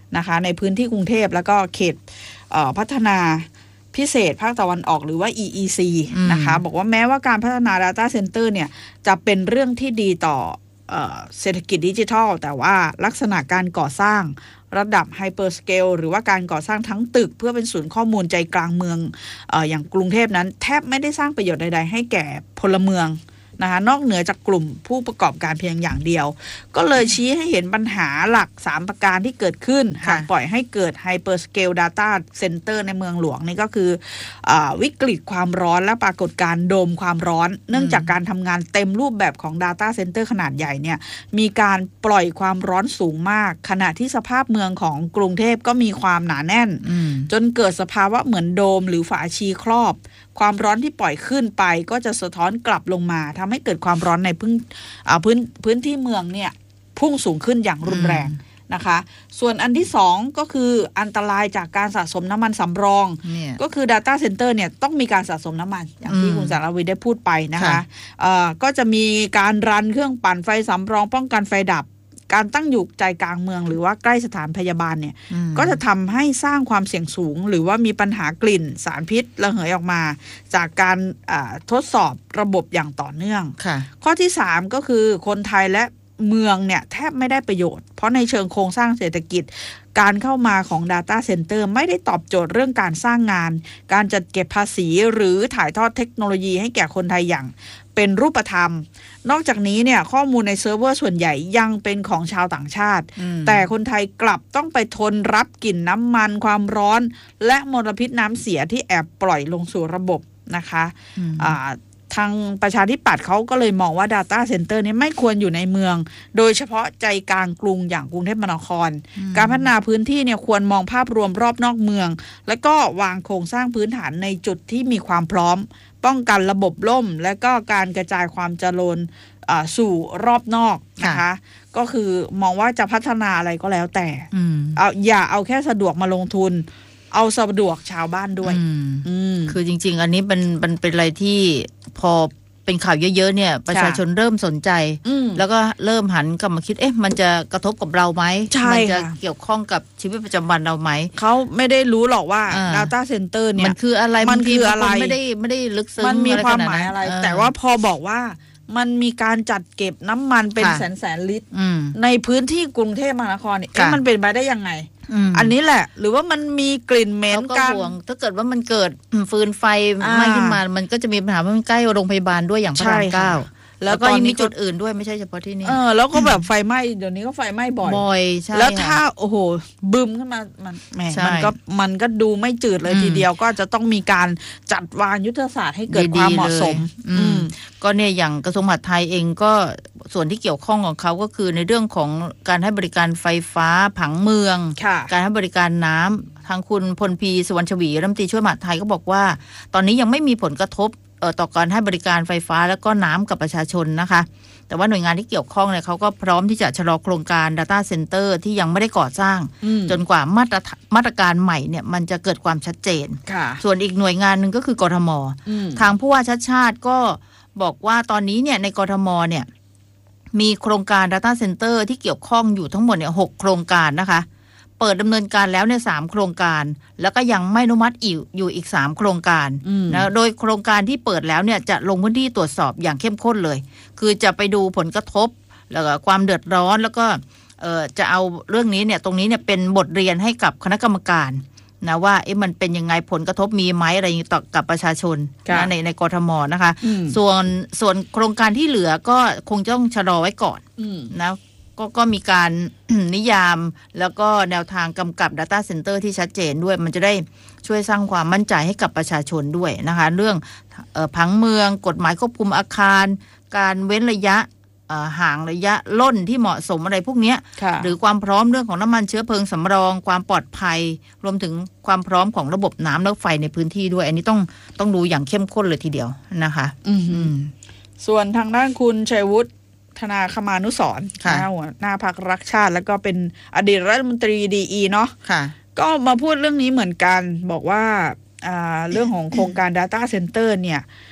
นะคะในพื้นที่กรุงเทพแล้วก็เขตพัฒนาพิเศษภาคตะวันออกหรือว่า อี อี ซี นะคะบอกว่าแม้ว่าการพัฒนา Data Center เนี่ยจะเป็นเรื่องที่ดีต่อเศรษฐกิจดิจิทัลแต่ว่าลักษณะการก่อสร้างระดับไฮเปอร์สเกลหรือว่าการก่อสร้างทั้งตึกเพื่อเป็นศูนย์ข้อมูลใจกลางเมืองเอ่ออย่างกรุงเทพนั้นแทบไม่ได้สร้างประโยชน์ใดๆให้แก่พลเมืองนะคะนอกเหนือจากกลุ่มผู้ประกอบการเพียงอย่างเดียวก็เลยชี้ให้เห็นปัญหาหลักสามประการที่เกิดขึ้นหากปล่อยให้เกิด Hyperscale Data Center ในเมืองหลวงนี่ก็คืออวิกฤตความร้อนและปรากฏการณ์โดมความร้อนเนื่องจากการทำงานเต็มรูปแบบของ Data Center ขนาดใหญ่เนี่ยมีการปล่อยความร้อนสูงมากขณะที่สภาพเมืองของกรุงเทพก็มีความหนาแน่นจนเกิดสภาวะเหมือนโดมหรือฝาชีครอบความร้อนที่ปล่อยขึ้นไปก็จะสะท้อนกลับลงมาทำให้เกิดความร้อนในพื้นพื้นพื้นที่เมืองเนี่ยพุ่งสูงขึ้นอย่างรุนแรงนะคะส่วนอันที่สองก็คืออันตรายจากการสะสมน้ำมันสำรองก็คือ Data Center เนี่ยต้องมีการสะสมน้ำมันอย่างที่คุณสารวีได้พูดไปนะคะก็จะมีการรันเครื่องปั่นไฟสำรองป้องกันไฟดับการตั้งอยู่ใจกลางเมืองหรือว่าใกล้สถานพยาบาลเนี่ยก็จะทำให้สร้างความเสี่ยงสูงหรือว่ามีปัญหากลิ่นสารพิษระเหยออกมาจากการทดสอบระบบอย่างต่อเนื่องข้อที่สามก็คือคนไทยและเมืองเนี่ยแทบไม่ได้ประโยชน์เพราะในเชิงโครงสร้างเศรษฐกิจการเข้ามาของ Data Center ไม่ได้ตอบโจทย์เรื่องการสร้างงานการจัดเก็บภาษีหรือถ่ายทอดเทคโนโลยีให้แก่คนไทยอย่างเป็นรูปธรรมนอกจากนี้เนี่ยข้อมูลในเซิร์ฟเวอร์ส่วนใหญ่ยังเป็นของชาวต่างชาติแต่คนไทยกลับต้องไปทนรับกลิ่นน้ำมันความร้อนและมลพิษน้ำเสียที่แอบปล่อยลงสู่ระบบนะคะทางประชาธิปัตย์เขาก็เลยมองว่า Data Center นี้ไม่ควรอยู่ในเมืองโดยเฉพาะใจกลางกรุงอย่างกรุงเทพมหานครการพัฒนาพื้นที่เนี่ยควรมองภาพรวมรอบนอกเมืองและก็วางโครงสร้างพื้นฐานในจุดที่มีความพร้อมป้องกันระบบล่มและก็การกระจายความเจริญสู่รอบนอกนะคะก็คือมองว่าจะพัฒนาอะไรก็แล้วแต่เอาอย่าเอาแค่สะดวกมาลงทุนเอาสะดวกชาวบ้านด้วยคือจริงๆอันนี้มันมันเป็นอะไรที่พอเป็นข่าวเยอะๆเนี่ยประชาชนเริ่มสนใจแล้วก็เริ่มหันกลับมาคิดเอ๊ะมันจะกระทบกับเราไหมมันจะเกี่ยวข้องกับชีวิตประจำวันเราไหมเขาไม่ได้รู้หรอกว่า Data Center เนี่ยมันคืออะไรมันคืออะไรไม่ได้ไม่ได้ลึกซึ้งมันมีความหมายอะไรแต่ว่าพอบอกว่ามันมีการจัดเก็บน้ำมันเป็นแสนแสนลิตรในพื้นที่กรุงเทพมหานครเนี่ยมันเป็นไปได้ยังไงอันนี้แหละหรือว่ามันมีกลิ่นเหม็นกันถ้าเกิดว่ามันเกิดฟืนไฟไหม้ขึ้นมามันก็จะมีปัญหาว่ามันใกล้โรงพยาบาลด้วยอย่างพระรามเก้าแล้วก็ยังมีจุดอื่นด้วยไม่ใช่เฉพาะที่นี่เออแล้วก็แบบไฟไหม้เดี๋ยวนี้ก็ไฟไหม้บ่อยบ่อยใช่แล้วถ้าโอ้โหบึมขึ้นมามันแหมมันก็มันก็ดูไม่จืดเลยทีเดียวก็จะต้องมีการจัดวางยุทธศาสตร์ให้เกิดความเหมาะสมก็เนี่ยอย่างกระทรวงมหาดไทยเองก็ส่วนที่เกี่ยวข้องของเขาก็คือในเรื่องของการให้บริการไฟฟ้าผังเมืองการให้บริการน้ำทางคุณพลพีสุวรรณชวีรัฐมนตรีช่วยมหาดไทยก็บอกว่าตอนนี้ยังไม่มีผลกระทบต่อการให้บริการไฟฟ้าแล้วก็น้ำกับประชาชนนะคะแต่ว่าหน่วยงานที่เกี่ยวข้องเนี่ยเขาก็พร้อมที่จะชะลอโครงการ Data Center ที่ยังไม่ได้ก่อสร้างจนกว่ามาตรมาตรการใหม่เนี่ยมันจะเกิดความชัดเจนส่วนอีกหน่วยงานหนึ่งก็คือกทมทางผู้ว่าชัดชาติก็บอกว่าตอนนี้เนี่ยในกทมเนี่ยมีโครงการ Data Center ที่เกี่ยวข้องอยู่ทั้งหมดเนี่ยหกโครงการนะคะเปิดดำเนินการแล้วเนี่ยสามโครงการแล้วก็ยังไม่อนุมัติอีกอยู่อีกสามโครงการนะโดยโครงการที่เปิดแล้วเนี่ยจะลงพื้นที่ตรวจสอบอย่างเข้มข้นเลยคือจะไปดูผลกระทบแล้วก็ความเดือดร้อนแล้วก็เอ่อจะเอาเรื่องนี้เนี่ยตรงนี้เนี่ยเป็นบทเรียนให้กับคณะกรรมการนะว่าเอ๊ะมันเป็นยังไงผลกระทบมีไหมอะไรต่อกับประชาชนนะในในกทมนะคะส่วนส่วนโครงการที่เหลือก็คงต้องชะลอไว้ก่อนนะก็ก็มีการ นิยามแล้วก็แนวทางกำกับ Data Center ที่ชัดเจนด้วยมันจะได้ช่วยสร้างความมั่นใจให้กับประชาชนด้วยนะคะเรื่องเอ่อผังเมืองกฎหมายควบคุมอาคารการเว้นระยะห่างระยะล่นที่เหมาะสมอะไรพวกนี้หรือความพร้อมเรื่องของน้ำมันเชื้อเพลิงสำรองความปลอดภัยรวมถึงความพร้อมของระบบน้ำและไฟในพื้นที่ด้วยอันนี้ต้องต้องดูอย่างเข้มข้นเลยทีเดียวนะคะส่วนทางด้านคุณชัยวุฒิธนาคมานุสรณ์หัวหน้าพรรครักชาติแล้วก็เป็นอดีตรัฐมนตรีดีอีเนาะก็มาพูดเรื่องนี้เหมือนกันบอกว่าเรื่องของโครงการ Data Center เนี่ย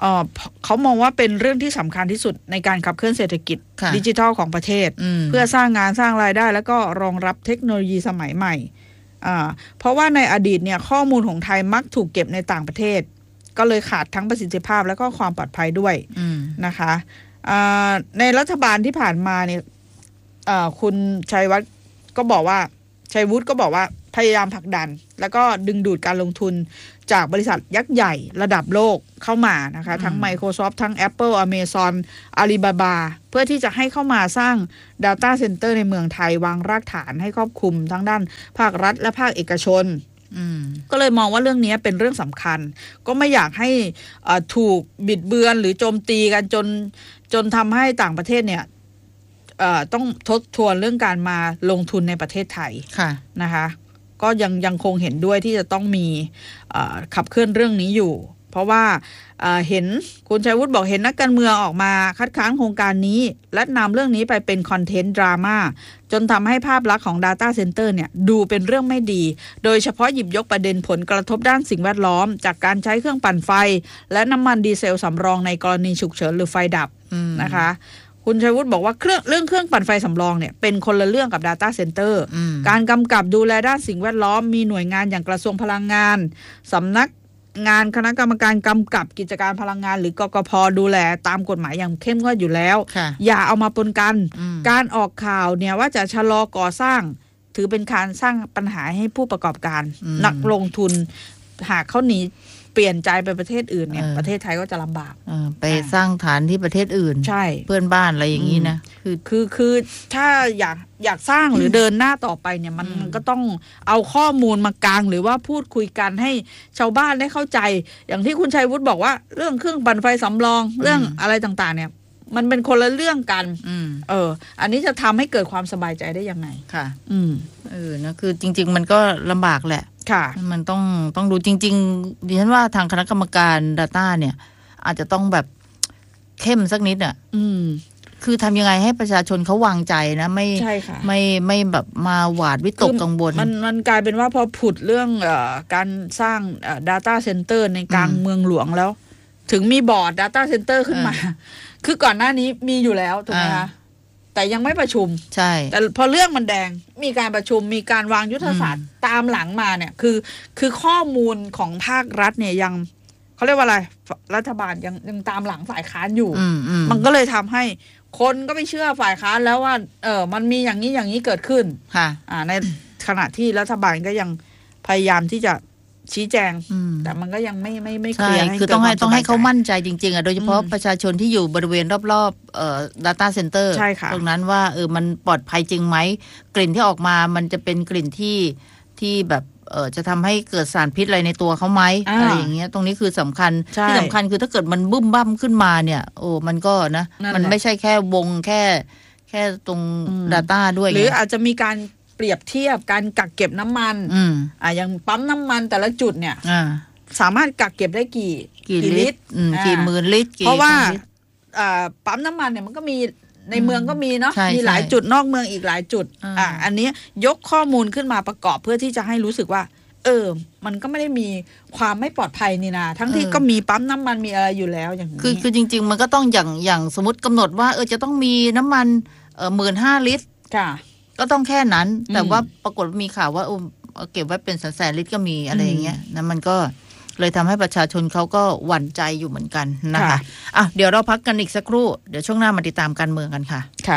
เอ่อเขามองว่าเป็นเรื่องที่สำคัญที่สุดในการขับเคลื่อนเศรษฐกิจดิจิทัลของประเทศเพื่อสร้างงานสร้างรายได้แล้วก็รองรับเทคโนโลยีสมัยใหม่อ่าเพราะว่าในอดีตเนี่ยข้อมูลของไทยมักถูกเก็บในต่างประเทศก็เลยขาดทั้งประสิทธิภาพแล้วก็ความปลอดภัยด้วยนะคะในรัฐบาลที่ผ่านมาเนี่ยคุณชัยวัฒน์ก็บอกว่าชัยวุฒิก็บอกว่าพยายามผลักดันแล้วก็ดึงดูดการลงทุนจากบริษัทยักษ์ใหญ่ระดับโลกเข้ามานะคะทั้ง Microsoft ทั้ง Apple Amazon Alibaba เพื่อที่จะให้เข้ามาสร้าง Data Center ในเมืองไทยวางรากฐานให้ครอบคลุมทั้งด้านภาครัฐและภาคเอกชนก็เลยมองว่าเรื่องนี้เป็นเรื่องสำคัญก็ไม่อยากให้ถูกบิดเบือนหรือโจมตีกันจนจนทำให้ต่างประเทศเนี่ยต้องทบทวนเรื่องการมาลงทุนในประเทศไทยนะคะก็ยังยังคงเห็นด้วยที่จะต้องมีขับเคลื่อนเรื่องนี้อยู่เพราะว่าเห็นคุณชัยวุฒิบอกเห็นนักการเมืองออกมาคัดค้านโครงการนี้และนำเรื่องนี้ไปเป็นคอนเทนต์ดราม่าจนทำให้ภาพลักษณ์ของ Data Center เนี่ยดูเป็นเรื่องไม่ดีโดยเฉพาะหยิบยกประเด็นผลกระทบด้านสิ่งแวดล้อมจากการใช้เครื่องปั่นไฟและน้ำมันดีเซลสำรองในกรณีฉุกเฉินหรือไฟดับนะคะคุณชัยวุฒิบอกว่าเครื่องเรื่องเครื่องปั่นไฟสำรองเนี่ยเป็นคนละเรื่องกับ Data Center การกำกับดูแลด้านสิ่งแวดล้อมมีหน่วยงานอย่างกระทรวงพลังงานสำนักงานคณะกรรมการกำกับกิจการพลังงานหรือกกพ.ดูแลตามกฎหมายอย่างเข้มงวดอยู่แล้วอย่าเอามาปนกันการออกข่าวเนี่ยว่าจะชะลอก่อสร้างถือเป็นการสร้างปัญหาให้ผู้ประกอบการนักลงทุนหากเขาหนีเปลี่ยนใจไปประเทศอื่นเนี่ยประเทศไทยก็จะลำบากไปสร้างฐานที่ประเทศอื่นใช่เพื่อนบ้านอะไรอย่างนี้นะคือคือคือถ้าอยากอยากสร้างหรือเดินหน้าต่อไปเนี่ยมันมันก็ต้องเอาข้อมูลมากางหรือว่าพูดคุยกันให้ชาวบ้านได้เข้าใจอย่างที่คุณชัยวุฒิบอกว่าเรื่องเครื่องปั่นไฟสำรองเรื่องอะไรต่างๆเนี่ยมันเป็นคนละเรื่องกันเอออันนี้จะทำให้เกิดความสบายใจได้ยังไงค่ะอืมเออนะคือจริงๆมันก็ลำบากแหละค่ะมันต้องต้องดูจริงๆดิฉันว่าทางคณะกรรมการ Data เนี่ยอาจจะต้องแบบเข้มสักนิดอ่ะอืมคือทำยังไงให้ประชาชนเขาวางใจนะไม่ใช่ค่ะไม่ไม่แบบมาหวาดวิตกกังวลมันมันกลายเป็นว่าพอผุดเรื่องเอ่อการสร้างเอ่อ Data Center ในกลางเมืองหลวงแล้วถึงมีบอร์ด Data Center ขึ้นมาคือก่อนหน้านี้มีอยู่แล้วถูกไหมคะแต่ยังไม่ประชุมใช่แต่พอเรื่องมันแดงมีการประชุมมีการวางยุทธศาสตร์ตามหลังมาเนี่ยคือคือข้อมูลของภาครัฐเนี่ยยังเขาเรียกว่าอะไรรัฐบาลยังยังตามหลังฝ่ายค้านอยู่มันก็เลยทำให้คนก็ไม่เชื่อฝ่ายค้านแล้วว่าเออมันมีอย่างนี้อย่างนี้เกิดขึ้นค่ะอ่าในขณะที่รัฐบาลก็ยังพยายามที่จะชี้แจงแต่มันก็ยังไม่ไม่ไม่เคลียร์ให้คือต้องให้ต้องให้เขามั่นใจจริงๆอ่ะโดยเฉพาะประชาชนที่อยู่บริเวณรอบๆเอ่อ data center ตรงนั้นว่าเออมันปลอดภัยจริงไหมกลิ่นที่ออกมามันจะเป็นกลิ่นที่ที่แบบเออจะทำให้เกิดสารพิษอะไรในตัวเขาไหม อ, อะไรอย่างเงี้ยตรงนี้คือสำคัญที่สำคัญคือถ้าเกิดมันบึ้มบั้มขึ้นมาเนี่ยโอ้มันก็นะมันไม่ใช่แค่วงแค่แค่ตรง data ด้วยหรืออาจจะมีการเปรียบเทียบการกักเก็บน้ำมันอ่าอย่างปั๊มน้ำมันแต่ละจุดเนี่ยสามารถกักเก็บได้กี่กี่ลิตรกี่หมื่นลิตรเพราะว่าปั๊มน้ำมันเนี่ยมันก็มีในเมืองก็มีเนาะมีหลายจุดนอกเมืองอีกหลายจุดอ่าอันนี้ยกข้อมูลขึ้นมาประกอบเพื่อที่จะให้รู้สึกว่าเออมันก็ไม่ได้มีความไม่ปลอดภัยนี่นาทั้งที่ก็มีปั๊มน้ำมันมีอะไรอยู่แล้วอย่างนี้คือคือจริงๆมันก็ต้องอย่างอย่างสมมติกำหนดว่าเออจะต้องมีน้ำมันเออหมื่นห้าลิตรค่ะก็ต้องแค่นั้นแต่ว่าปรากฏมีข่าวว่าเก็บไว้เป็นแสนลิตรก็มีอะไรอย่างเงี้ยนะมันก็เลยทำให้ประชาชนเขาก็หวั่นใจอยู่เหมือนกันนะคะอ่ะเดี๋ยวเราพักกันอีกสักครู่เดี๋ยวช่วงหน้ามาติดตามการเมืองกันค่ะค่ะ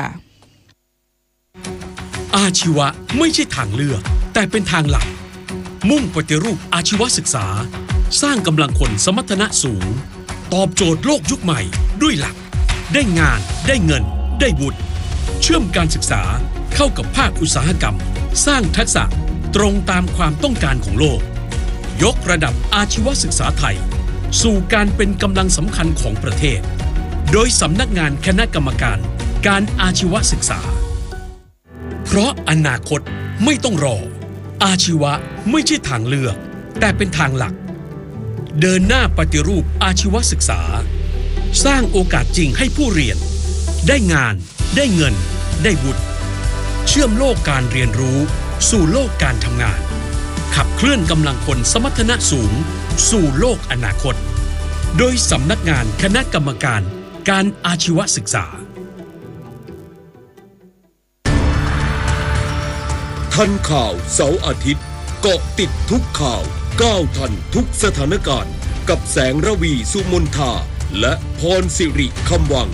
อาชีวะไม่ใช่ทางเลือกแต่เป็นทางหลักมุ่งปฏิรูปอาชีวศึกษาสร้างกำลังคนสมรรถนะสูงตอบโจทย์โลกยุคใหม่ด้วยหลักได้งานได้เงินได้บุญเชื่อมการศึกษาเข้ากับภาคอุตสาหกรรมสร้างทักษะตรงตามความต้องการของโลกยกระดับอาชีวศึกษาไทยสู่การเป็นกำลังสำคัญของประเทศโดยสำนักงานคณะกรรมการการอาชีวศึกษาเพราะอนาคตไม่ต้องรออาชีวะไม่ใช่ทางเลือกแต่เป็นทางหลักเดินหน้าปฏิรูปอาชีวศึกษาสร้างโอกาสจริงให้ผู้เรียนได้งานได้เงินได้บุญเชื่อมโลกการเรียนรู้สู่โลกการทำงานขับเคลื่อนกำลังคนสมรรถนะสูงสู่โลกอนาคตโดยสำนักงานคณะกรรมการการอาชีวศึกษาทันข่าวเสาร์อาทิตย์เกาะติดทุกข่าวก้าวทันทุกสถานการณ์กับแสงระวีสุมนทาและพรสิริคำวัง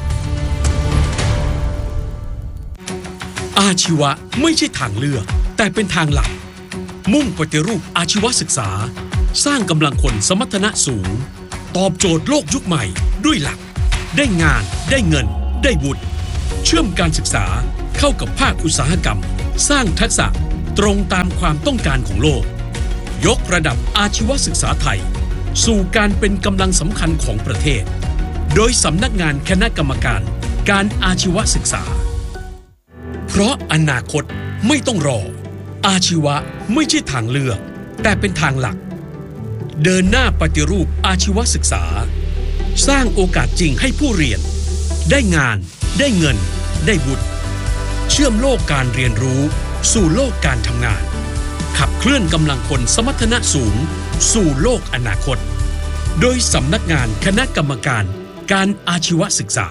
อาชีวะไม่ใช่ทางเลือกแต่เป็นทางหลักมุ่งปฏิรูปอาชีวศึกษาสร้างกำลังคนสมรรถนะสูงตอบโจทย์โลกยุคใหม่ด้วยหลักได้งานได้เงินได้บุญเชื่อมการศึกษาเข้ากับภาคอุตสาหกรรมสร้างทักษะตรงตามความต้องการของโลกยกระดับอาชีวศึกษาไทยสู่การเป็นกำลังสำคัญของประเทศโดยสำนักงานคณะกรรมการการอาชีวศึกษาเพราะอนาคตไม่ต้องรออาชีวะไม่ใช่ทางเลือกแต่เป็นทางหลักเดินหน้าปฏิรูปอาชีวศึกษาสร้างโอกาสจริงให้ผู้เรียนได้งานได้เงินได้บุญเชื่อมโลกการเรียนรู้สู่โลกการทำงานขับเคลื่อนกำลังคนสมรรถนะสูงสู่โลกอนาคตโดยสำนักงานคณะกรรมการการอาชีวศึกษา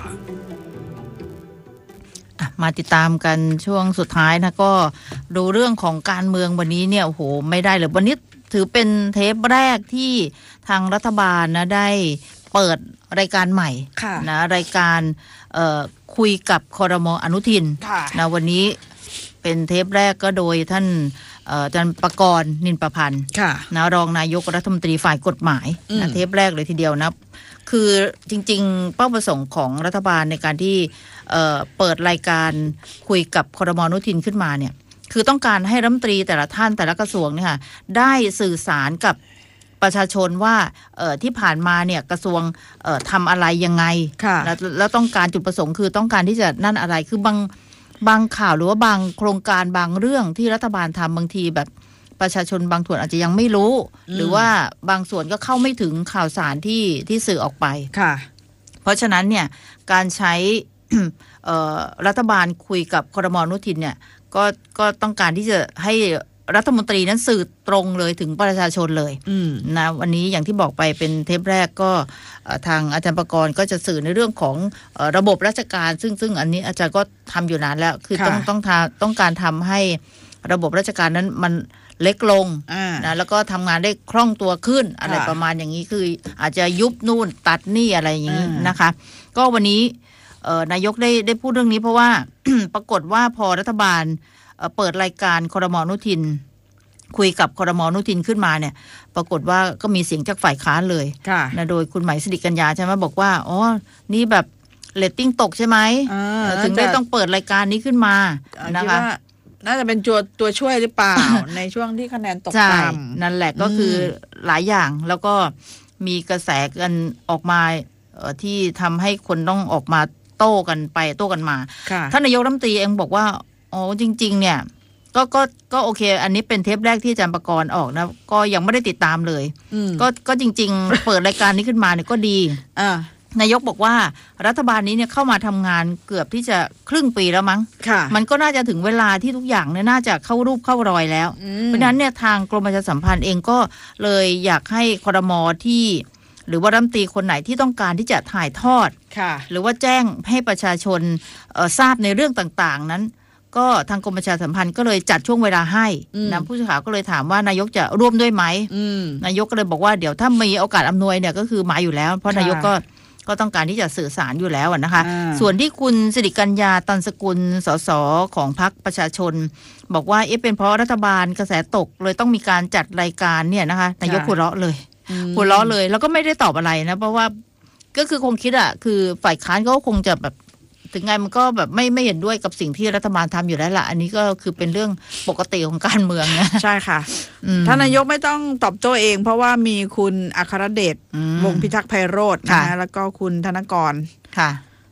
มาติดตามกันช่วงสุดท้ายนะก็ดูเรื่องของการเมืองวันนี้เนี่ยโอ้โหไม่ได้เลยวันนี้ถือเป็นเทปแรกที่ทางรัฐบาลนะได้เปิดรายการใหม่นะรายการคุยกับครม.อนุทินนะวันนี้เป็นเทปแรกก็โดยท่านอาจารย์ประกรณ์นินประพันธ์นะรองนายกรัฐมนตรีฝ่ายกฎหมายนะเทปแรกเลยทีเดียวนะคือจริงๆเป้าประสงค์ของรัฐบาลในการที่เอ่อเปิดรายการคุยกับครม.อนุทินขึ้นมาเนี่ยคือต้องการให้รัฐมนตรีแต่ละท่านแต่ละกระทรวงเนี่ยค่ะได้สื่อสารกับประชาชนว่าเอ่อที่ผ่านมาเนี่ยกระทรวงเอ่อทำอะไรยังไงแล้วแล้วต้องการจุดประสงค์คือต้องการที่จะนั่นอะไรคือบางบางข่าวหรือว่าบางโครงการบางเรื่องที่รัฐบาลทำบางทีแบบประชาชนบางส่วนอาจจะยังไม่รู้หรือว่าบางส่วนก็เข้าไม่ถึงข่าวสารที่ที่สื่อออกไปค่ะเพราะฉะนั้นเนี่ยการใช้ รัฐบาลคุยกับครม.อนุทินเนี่ยก็ก็ต้องการที่จะให้รัฐมนตรีนั้นสื่อตรงเลยถึงประชาชนเลยนะวันนี้อย่างที่บอกไปเป็นเทปแรกก็ทางอาจารย์ประกรณ์ก็จะสื่อในเรื่องของระบบราชการซึ่งซึ่งอันนี้อาจารย์ก็ทำอยู่นานแล้วคือต้องต้องต้องการทำให้ระบบราชการนั้นมันเล็กลงนะแล้วก็ทำงานได้คล่องตัวขึ้นอะไรประมาณอย่างนี้คืออาจจะยุบนู่นตัดนี่อะไรอย่างนี้นะคะก็วันนี้นายกได้ได้พูดเรื่องนี้เพราะว่า ปรากฏว่าพอรัฐบาลเปิดรายการครม.อนุทินคุยกับครม.อนุทินขึ้นมาเนี่ยปรากฏว่าก็มีเสียงจากฝ่ายค้านเลยนะโดยคุณไหมสิริกัญญาใช่ไหมบอกว่าอ๋อนี่แบบเรตติ้งตกใช่ไหมถึงได้ต้องเปิดรายการนี้ขึ้นมานะคะน่าจะเป็นตัวตัวช่วยหรือเปล่า ในช่วงที่คะแนนตกต่ำนั่นแหละก็คือหลายอย่างแล้วก็มีกระแสกันออกมาที่ทำให้คนต้องออกมาโต้กันไปโต้กันมาท่านนายกรัฐมนตรีเองบอกว่าอ๋อจริงๆเนี่ยก็ก็ก็โอเคอันนี้เป็นเทปแรกที่อาจารย์ประกรณ์ออกนะก็ยังไม่ได้ติดตามเลยก็ก็จริงๆ เปิดรายการนี้ขึ้นมาเนี่ยก็ดีนายกบอกว่ารัฐบาลนี้เนี่ยเข้ามาทำงานเกือบที่จะครึ่งปีแล้วมั้งมันก็น่าจะถึงเวลาที่ทุกอย่างเนี่ยน่าจะเข้ารูปเข้ารอยแล้วเพราะฉะนั้นเนี่ยทางกรมประชาสัมพันธ์เองก็เลยอยากให้ครม.ที่หรือว่ารัฐมนตรีคนไหนที่ต้องการที่จะถ่ายทอดหรือว่าแจ้งให้ประชาชนทราบในเรื่องต่างๆนั้นก็ทางกรมประชาสัมพันธ์ก็เลยจัดช่วงเวลาให้นะผู้สื่อข่าวก็เลยถามว่านายกจะร่วมด้วยไหมนายกก็เลยบอกว่าเดี๋ยวถ้ามีโอกาสอำนวยเนี่ยก็คือมาอยู่แล้วเพราะนายกก็ก็ต้องการที่จะสื่อสารอยู่แล้วนะคะส่วนที่คุณสิริกัญญาตันสกุลสสของพรรคประชาชนบอกว่าเอ๊ะเป็นเพราะรัฐบาลกระแสตกเลยต้องมีการจัดรายการเนี่ยนะคะนายกหัวเราะเลยหัวเราะเลยแล้วก็ไม่ได้ตอบอะไรนะเพราะว่าก็คือคงคิดอ่ะคือฝ่ายค้านก็คงจะแบบถึงไงมันก็แบบไม่ไม่เห็นด้วยกับสิ่งที่รัฐบาลทำอยู่แล้วล่ะอันนี้ก็คือเป็นเรื่องปกติของการเมืองนะใช่ค่ะท่านนายกไม่ต้องตอบโต้เองเพราะว่ามีคุณอัครเดชวงศ์พิทักษ์ไพโรจน์นะแล้วก็คุณธนกรค่ะ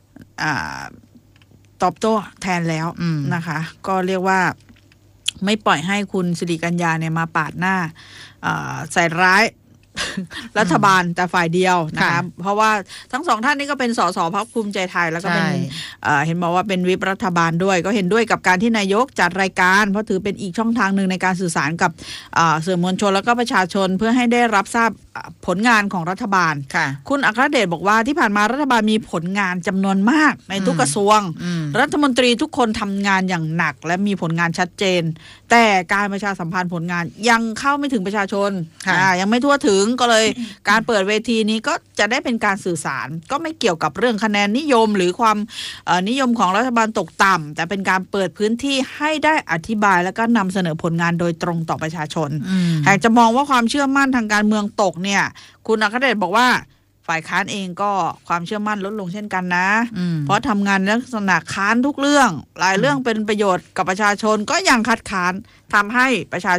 ตอบโต้แทนแล้วนะคะก็เรียกว่าไม่ปล่อยให้คุณสิริกัญญาเนี่ยมาปาดหน้าใส่ร้ายรัฐบาลแต่ฝ่ายเดียวนะคะเพราะว่าทั้งสองท่านนี้ก็เป็นสสพรรคภูมิใจไทยแล้วก็เป็นเห็นบอกว่าเป็นวิปรัฐบาลด้วยก็เห็นด้วยกับการที่นายกจัดรายการเพราะถือเป็นอีกช่องทางหนึ่งในการสื่อสารกับสื่อมวลชนแล้วก็ประชาชนเพื่อให้ได้รับทราบผลงานของรัฐบาลคุณอัครเดชบอกว่าที่ผ่านมารัฐบาลมีผลงานจำนวนมากในทุกกระทรวงรัฐมนตรีทุกคนทำงานอย่างหนักและมีผลงานชัดเจนแต่การประชาสัมพันธ์ผลงานยังเข้าไม่ถึงประชาชนยังไม่ทั่วถึงก็เลยการเปิดเวทีนี้ก็จะได้เป็นการสื่อสารก็ไม่เกี่ยวกับเรื่องคะแนนนิยมหรือความนิยมของรัฐบาลตกต่ำแต่เป็นการเปิดพื้นที่ให้ได้อธิบายและก็นำเสนอผลงานโดยตรงต่อประชาชนหากจะมองว่าความเชื่อมั่นทางการเมืองตกเนี่ยคุณอัครเดชบอกว่าฝ่ายค้านเองก็ความเชื่อมั่นลดลงเช่นกันนะเพราะทำงานลักษณะค้านทุกเรื่องหลายเรื่องเป็นประโยชน์กับประชาชนก็ยังคัดค้านทำให้ประชา